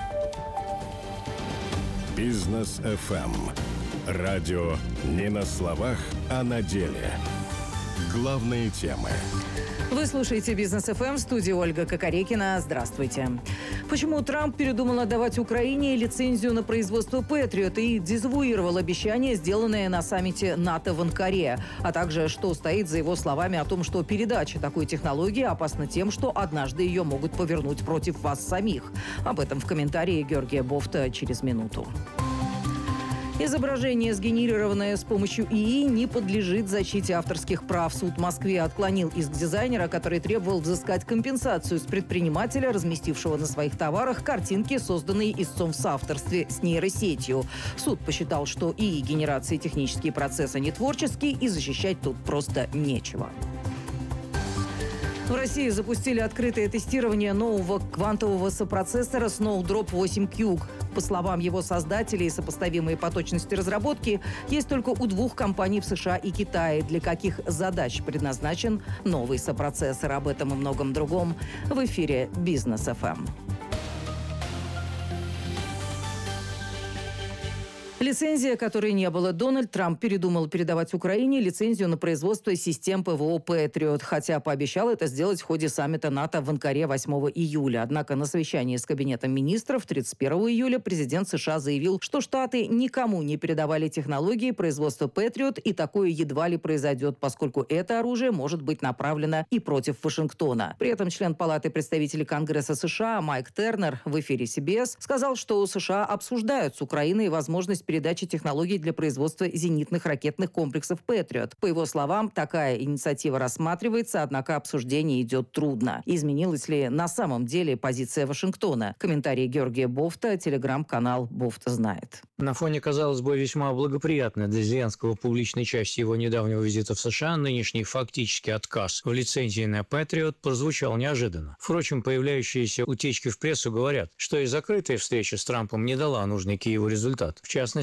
E: «Бизнес эф эм». Радио не на словах, а на деле. Главные темы.
A: Вы слушаете «Бизнес эф эм», в студии Ольга Кокорекина. Здравствуйте. Почему Трамп передумал отдавать Украине лицензию на производство «Патриот» и дезавуировал обещание, сделанное на саммите НАТО в Анкаре, а также что стоит за его словами о том, что передача такой технологии опасна тем, что однажды ее могут повернуть против вас самих. Об этом в комментарии Георгия Бофта через минуту. Изображение, сгенерированное с помощью ИИ, не подлежит защите авторских прав. Суд в Москве отклонил иск дизайнера, который требовал взыскать компенсацию с предпринимателя, разместившего на своих товарах картинки, созданные истцом в соавторстве с нейросетью. Суд посчитал, что ИИ-генерация и технические процессы не творческие, и защищать тут просто нечего. В России запустили открытое тестирование нового квантового сопроцессора Snowdrop восемь Q. По словам его создателей, сопоставимые по точности разработки есть только у двух компаний в США и Китае. Для каких задач предназначен новый сопроцессор? Об этом и многом другом в эфире «Бизнес эф эм». Лицензия, которой не было. Дональд Трамп передумал передавать Украине лицензию на производство систем ПВО «Патриот», хотя пообещал это сделать в ходе саммита НАТО в Анкаре восьмого июля. Однако на совещании с Кабинетом министров тридцать первого июля президент США заявил, что Штаты никому не передавали технологии производства «Патриот», и такое едва ли произойдет, поскольку это оружие может быть направлено и против Вашингтона. При этом член Палаты представителей Конгресса США Майк Тернер в эфире си би эс сказал, что США обсуждают с Украиной возможность передачи технологий для производства зенитных ракетных комплексов «Патриот». По его словам, такая инициатива рассматривается, однако обсуждение идет трудно. Изменилась ли на самом деле позиция Вашингтона? Комментарий Георгия Бофта, телеграм-канал «Бофта знает».
G: На фоне, казалось бы, весьма благоприятной для Зеленского публичной части его недавнего визита в США, нынешний фактический отказ в лицензии на «Патриот» прозвучал неожиданно. Впрочем, появляющиеся утечки в прессу говорят, что и закрытая встреча с Трампом не дала нужный Киеву результат. В частности,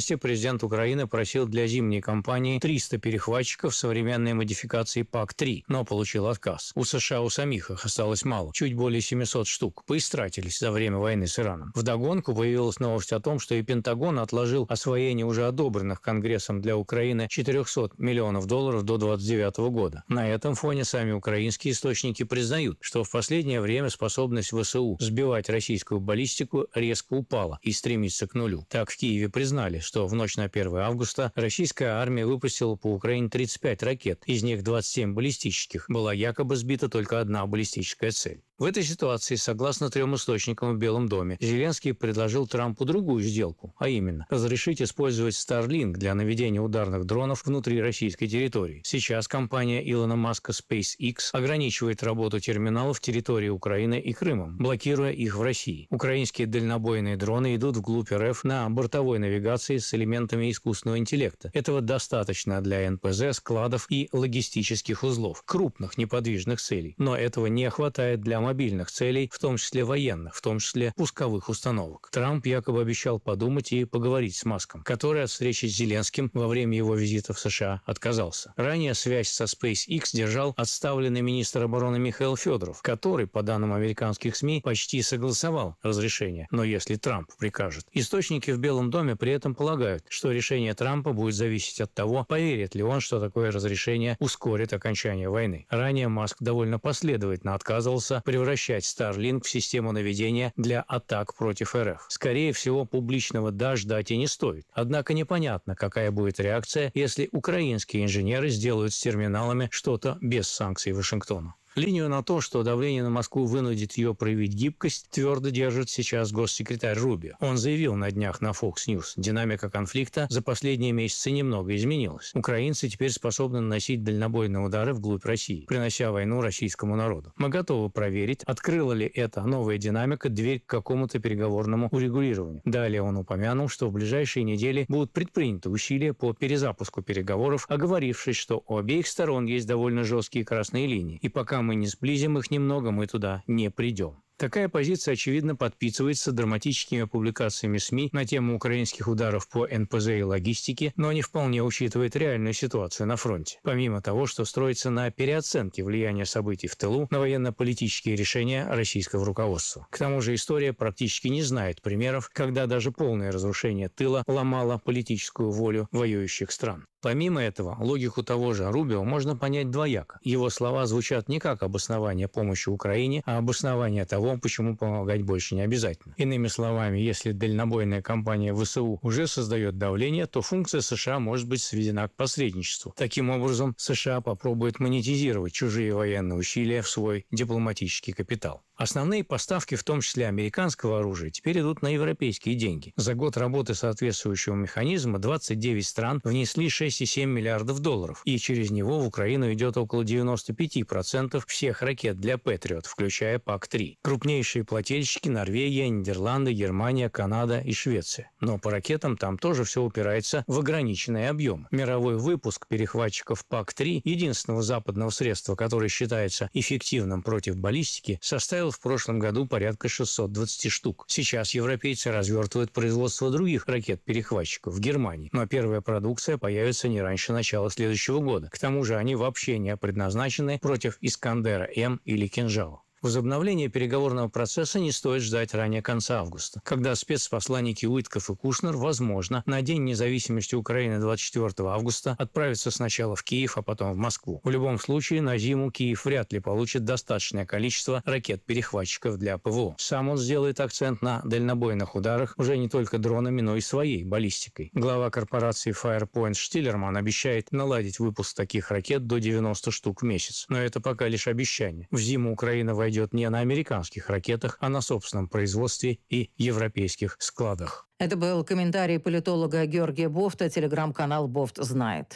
G: частности, президент Украины просил для зимней кампании триста перехватчиков современной модификации пак три, но получил отказ. У США у самих их осталось мало, чуть более семисот штук, поистратились за время войны с Ираном. Вдогонку появилась новость о том, что и Пентагон отложил освоение уже одобренных Конгрессом для Украины четырехсот миллионов долларов до двадцать девятого года. На этом фоне сами украинские источники признают, что в последнее время способность ВСУ сбивать российскую баллистику резко упала и стремится к нулю. Так, в Киеве признали, что в ночь на первое августа российская армия выпустила по Украине тридцать пять ракет, из них двадцать семь баллистических. Была якобы сбита только одна баллистическая цель. В этой ситуации, согласно трем источникам в Белом доме, Зеленский предложил Трампу другую сделку, а именно разрешить использовать Starlink для наведения ударных дронов внутри российской территории. Сейчас компания Илона Маска SpaceX ограничивает работу терминалов территории Украины и Крыма, блокируя их в России. Украинские дальнобойные дроны идут вглубь РФ на бортовой навигации с элементами искусственного интеллекта. Этого достаточно для эн пэ зэ, складов и логистических узлов, крупных неподвижных целей. Но этого не хватает для мобильных целей, в том числе военных, в том числе пусковых установок. Трамп якобы обещал подумать и поговорить с Маском, который от встречи с Зеленским во время его визита в США отказался. Ранее связь со SpaceX держал отставленный министр обороны Михаил Федоров, который, по данным американских СМИ, почти согласовал разрешение, но если Трамп прикажет. Источники в Белом доме при этом полагают, что решение Трампа будет зависеть от того, поверит ли он, что такое разрешение ускорит окончание войны. Ранее Маск довольно последовательно отказывался превращать Starlink в систему наведения для атак против РФ. Скорее всего, публичного «да» ждать и не стоит. Однако непонятно, какая будет реакция, если украинские инженеры сделают с терминалами что-то без санкций Вашингтона. Линию на то, что давление на Москву вынудит ее проявить гибкость, твердо держит сейчас госсекретарь Рубио. Он заявил на днях на Fox News, динамика конфликта за последние месяцы немного изменилась. Украинцы теперь способны наносить дальнобойные удары вглубь России, принося войну российскому народу. Мы готовы проверить, открыла ли эта новая динамика дверь к какому-то переговорному урегулированию. Далее он упомянул, что в ближайшие недели будут предприняты усилия по перезапуску переговоров, оговорившись, что у обеих сторон есть довольно жесткие красные линии, и пока мы не сблизим их немного, мы туда не придем. Такая позиция, очевидно, подписывается драматическими публикациями СМИ на тему украинских ударов по эн пэ зэ и логистике, но не вполне учитывает реальную ситуацию на фронте. Помимо того, что строится на переоценке влияния событий в тылу на военно-политические решения российского руководства. К тому же история практически не знает примеров, когда даже полное разрушение тыла ломало политическую волю воюющих стран. Помимо этого, логику того же Рубио можно понять двояко. Его слова звучат не как обоснование помощи Украине, а обоснование того, почему помогать больше не обязательно. Иными словами, если дальнобойная кампания ВСУ уже создает давление, то функция США может быть сведена к посредничеству. Таким образом, США попробует монетизировать чужие военные усилия в свой дипломатический капитал. Основные поставки, в том числе американского оружия, теперь идут на европейские деньги. За год работы соответствующего механизма двадцать девять стран внесли шесть целых семь миллиардов долларов, и через него в Украину идет около девяноста пяти процентов всех ракет для Патриот, включая пак три. Крупнейшие плательщики – Норвегия, Нидерланды, Германия, Канада и Швеция. Но по ракетам там тоже все упирается в ограниченные объемы. Мировой выпуск перехватчиков пак три, единственного западного средства, которое считается эффективным против баллистики, составил в прошлом году порядка шестисот двадцати штук. Сейчас европейцы развертывают производство других ракет-перехватчиков в Германии, но первая продукция появится не раньше начала следующего года. К тому же они вообще не предназначены против Искандера-М или Кинжала. Возобновление переговорного процесса не стоит ждать ранее конца августа, когда спецпосланники Уитков и Кушнер, возможно, на День независимости Украины двадцать четвёртого августа отправятся сначала в Киев, а потом в Москву. В любом случае, на зиму Киев вряд ли получит достаточное количество ракет-перехватчиков для ПВО. Сам он сделает акцент на дальнобойных ударах уже не только дронами, но и своей баллистикой. Глава корпорации Firepoint Штиллерман обещает наладить выпуск таких ракет до девяноста штук в месяц. Но это пока лишь обещание. В зиму Украина войдет идет не на американских ракетах, а на собственном производстве и европейских складах.
A: Это был комментарий политолога Георгия Бофта, телеграм-канал «Бофт знает».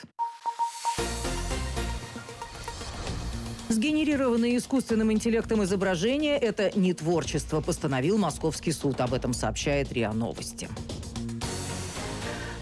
A: Сгенерированные искусственным интеллектом изображения – это не творчество, постановил Московский суд. Об этом сообщает РИА Новости.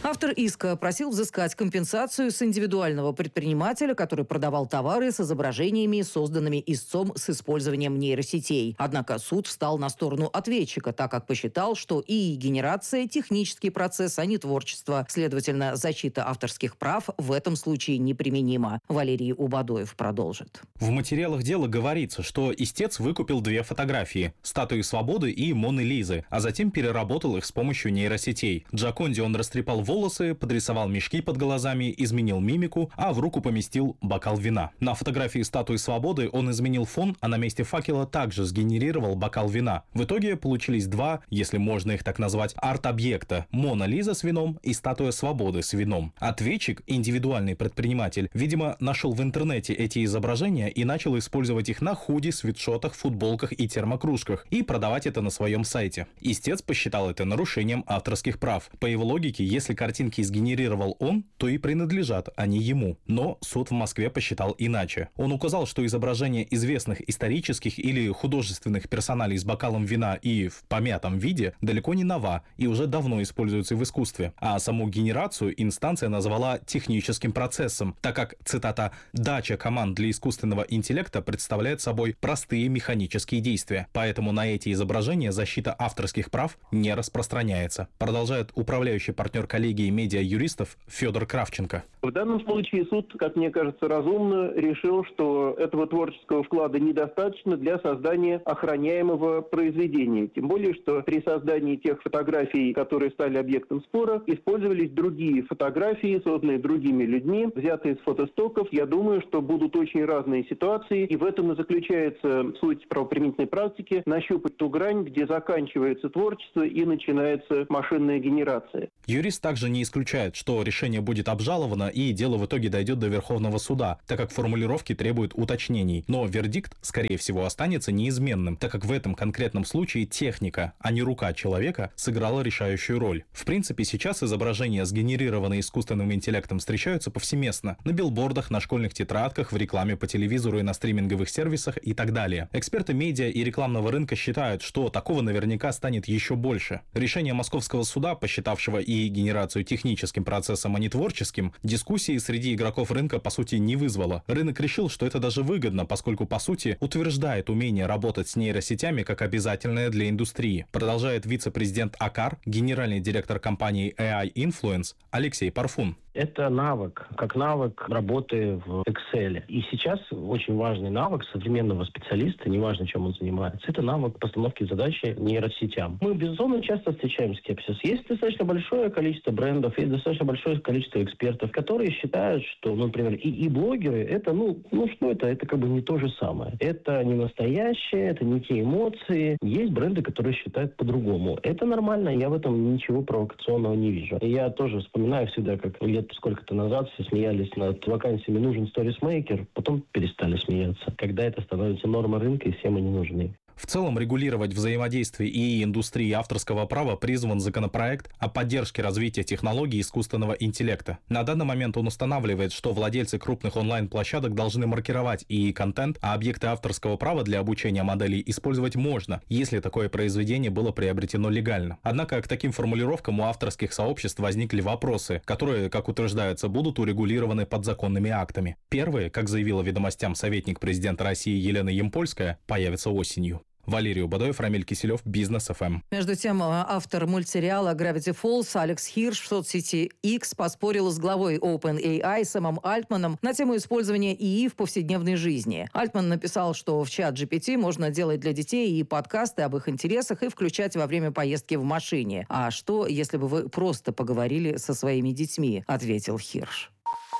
A: Автор иска просил взыскать компенсацию с индивидуального предпринимателя, который продавал товары с изображениями, созданными истцом с использованием нейросетей. Однако суд встал на сторону ответчика, так как посчитал, что ИИ-генерация – технический процесс, а не творчество. Следовательно, защита авторских прав в этом случае неприменима. Валерий Убадоев продолжит.
H: В материалах дела говорится, что истец выкупил две фотографии – статуи Свободы и Моны Лизы, а затем переработал их с помощью нейросетей. Джоконде он растрепал волосы, подрисовал мешки под глазами, изменил мимику, а в руку поместил бокал вина. На фотографии статуи Свободы он изменил фон, а на месте факела также сгенерировал бокал вина. В итоге получились два, если можно их так назвать, арт-объекта – Мона Лиза с вином и статуя Свободы с вином. Ответчик, индивидуальный предприниматель, видимо, нашел в интернете эти изображения и начал использовать их на худи, свитшотах, футболках и термокружках и продавать это на своем сайте. Истец посчитал это нарушением авторских прав. По его логике, если картинки сгенерировал он, то и принадлежат они ему. Но суд в Москве посчитал иначе. Он указал, что изображение известных исторических или художественных персоналей с бокалом вина и в помятом виде далеко не нова и уже давно используется в искусстве. А саму генерацию инстанция назвала техническим процессом, так как, цитата, «дача команд для искусственного интеллекта представляет собой простые механические действия, поэтому на эти изображения защита авторских прав не распространяется», продолжает управляющий партнер коллегии медиа-юристов Федор Кравченко.
I: В данном случае суд, как мне кажется, разумно решил, что этого творческого вклада недостаточно для создания охраняемого произведения. Тем более, что при создании тех фотографий, которые стали объектом спора, использовались другие фотографии, созданные другими людьми, взятые с фотостоков. Я думаю, что будут очень разные ситуации, и в этом и заключается суть правоприменительной практики – нащупать ту грань, где заканчивается творчество и начинается машинная генерация.
H: Юрист также не исключает, что решение будет обжаловано и дело в итоге дойдет до Верховного суда, так как формулировки требуют уточнений. Но вердикт, скорее всего, останется неизменным, так как в этом конкретном случае техника, а не рука человека, сыграла решающую роль. В принципе, сейчас изображения, сгенерированные искусственным интеллектом, встречаются повсеместно. На билбордах, на школьных тетрадках, в рекламе по телевизору и на стриминговых сервисах и так далее. Эксперты медиа и рекламного рынка считают, что такого наверняка станет еще больше. Решение московского суда, посчитавшего и генерацию техническим процессом, а не творческим, дискуссии среди игроков рынка по сути не вызвало. Рынок решил, что это даже выгодно, поскольку по сути утверждает умение работать с нейросетями как обязательное для индустрии. Продолжает вице-президент АКАР, генеральный директор компании эй ай Influence Алексей Парфун.
J: Это навык, как навык работы в Excel. И сейчас очень важный навык современного специалиста, неважно, чем он занимается, это навык постановки задачи нейросетям. Мы, безусловно, часто встречаем скепсис. Есть достаточно большое количество брендов, есть достаточно большое количество экспертов, которые считают, что, ну, например, и, и блогеры, это, ну, ну, что это? Это как бы не то же самое. Это не настоящее, это не те эмоции. Есть бренды, которые считают по-другому. Это нормально, я в этом ничего провокационного не вижу. И я тоже вспоминаю всегда, как лет сколько-то назад все смеялись над вакансиями «нужен сторисмейкер», потом перестали смеяться, когда это становится нормой рынка и всем они нужны.
H: В целом, регулировать взаимодействие ИИ индустрии авторского права призван законопроект о поддержке развития технологий искусственного интеллекта. На данный момент он устанавливает, что владельцы крупных онлайн-площадок должны маркировать ИИ-контент, а объекты авторского права для обучения моделей использовать можно, если такое произведение было приобретено легально. Однако к таким формулировкам у авторских сообществ возникли вопросы, которые, как утверждается, будут урегулированы подзаконными актами. Первые, как заявила «Ведомостям» советник президента России Елена Ямпольская, появятся осенью. Валерий Убадоев, Рамиль Киселев, Бизнес эф эм.
A: Между тем, автор мультсериала Gravity Falls Алекс Хирш в соцсети X поспорил с главой OpenAI Сэмом Альтманом на тему использования ИИ в повседневной жизни. Альтман написал, что в чат джи пи ти можно делать для детей и подкасты об их интересах и включать во время поездки в машине. А что, если бы вы просто поговорили со своими детьми, ответил Хирш.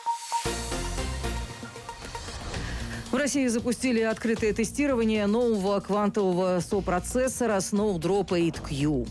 A: В России запустили открытое тестирование нового квантового сопроцессора Snowdrop восемь кью.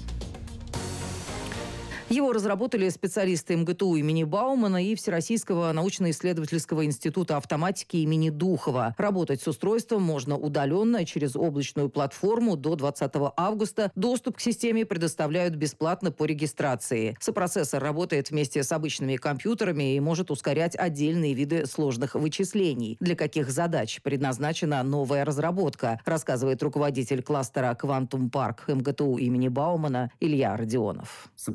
A: Его разработали специалисты эм гэ тэ у имени Баумана и Всероссийского научно-исследовательского института автоматики имени Духова. Работать с устройством можно удаленно через облачную платформу до двадцатого августа. Доступ к системе предоставляют бесплатно по регистрации. Сопроцессор работает вместе с обычными компьютерами и может ускорять отдельные виды сложных вычислений. Для каких задач предназначена новая разработка, рассказывает руководитель кластера «Квантум Парк» эм гэ тэ у имени Баумана Илья Родионов.
X: Сопроцессор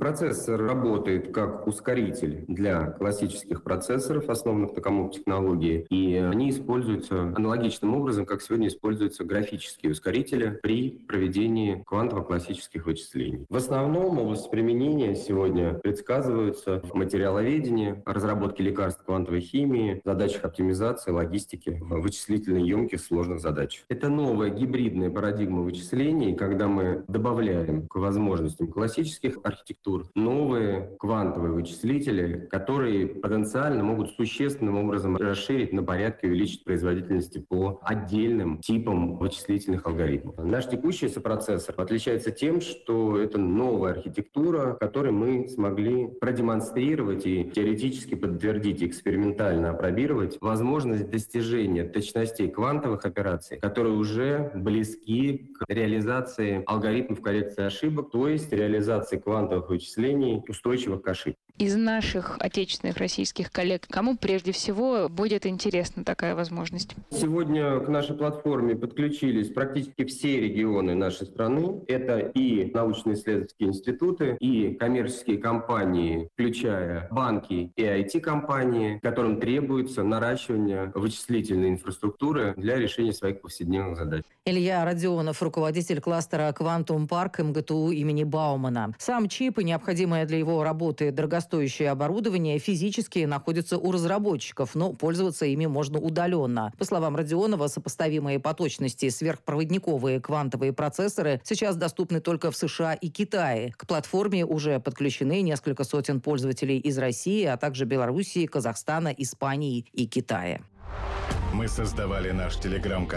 L: процессор работает как ускоритель для классических процессоров, основанных на коммуп-технологии, и они используются аналогичным образом, как сегодня используются графические ускорители при проведении квантово-классических вычислений. В основном области применения сегодня предсказываются в материаловедении, разработке лекарств квантовой химии, задачах оптимизации, логистики, вычислительно емких сложных задач. Это новая гибридная парадигма вычислений, когда мы добавляем к возможностям классических архитектур новые квантовые вычислители, которые потенциально могут существенным образом расширить на порядке, увеличить производительность по отдельным типам вычислительных алгоритмов. Наш текущий сопроцессор отличается тем, что это новая архитектура, которой мы смогли продемонстрировать и теоретически подтвердить, экспериментально опробировать возможность достижения точностей квантовых операций, которые уже близки к реализации алгоритмов коррекции ошибок, то есть реализации квантовых вычислений, устойчивых к ошибкам.
M: Из наших отечественных российских коллег, кому прежде всего будет интересна такая возможность?
L: Сегодня к нашей платформе подключились практически все регионы нашей страны. Это и научно-исследовательские институты, и коммерческие компании, включая банки и ай ти-компании, которым требуется наращивание вычислительной инфраструктуры для решения своих повседневных задач.
A: Илья Родионов, руководитель кластера «Квантум Парк» эм гэ тэ у имени Баумана. Сам чип и необходимое для его работы дорогостоящее оборудование физически находятся у разработчиков, но пользоваться ими можно удаленно. По словам Родионова, сопоставимые по точности сверхпроводниковые квантовые процессоры сейчас доступны только в США и Китае. К платформе уже подключены несколько сотен пользователей из России, а также Белоруссии, Казахстана, Испании и Китая.
E: Мы создавали наш телеграм-канал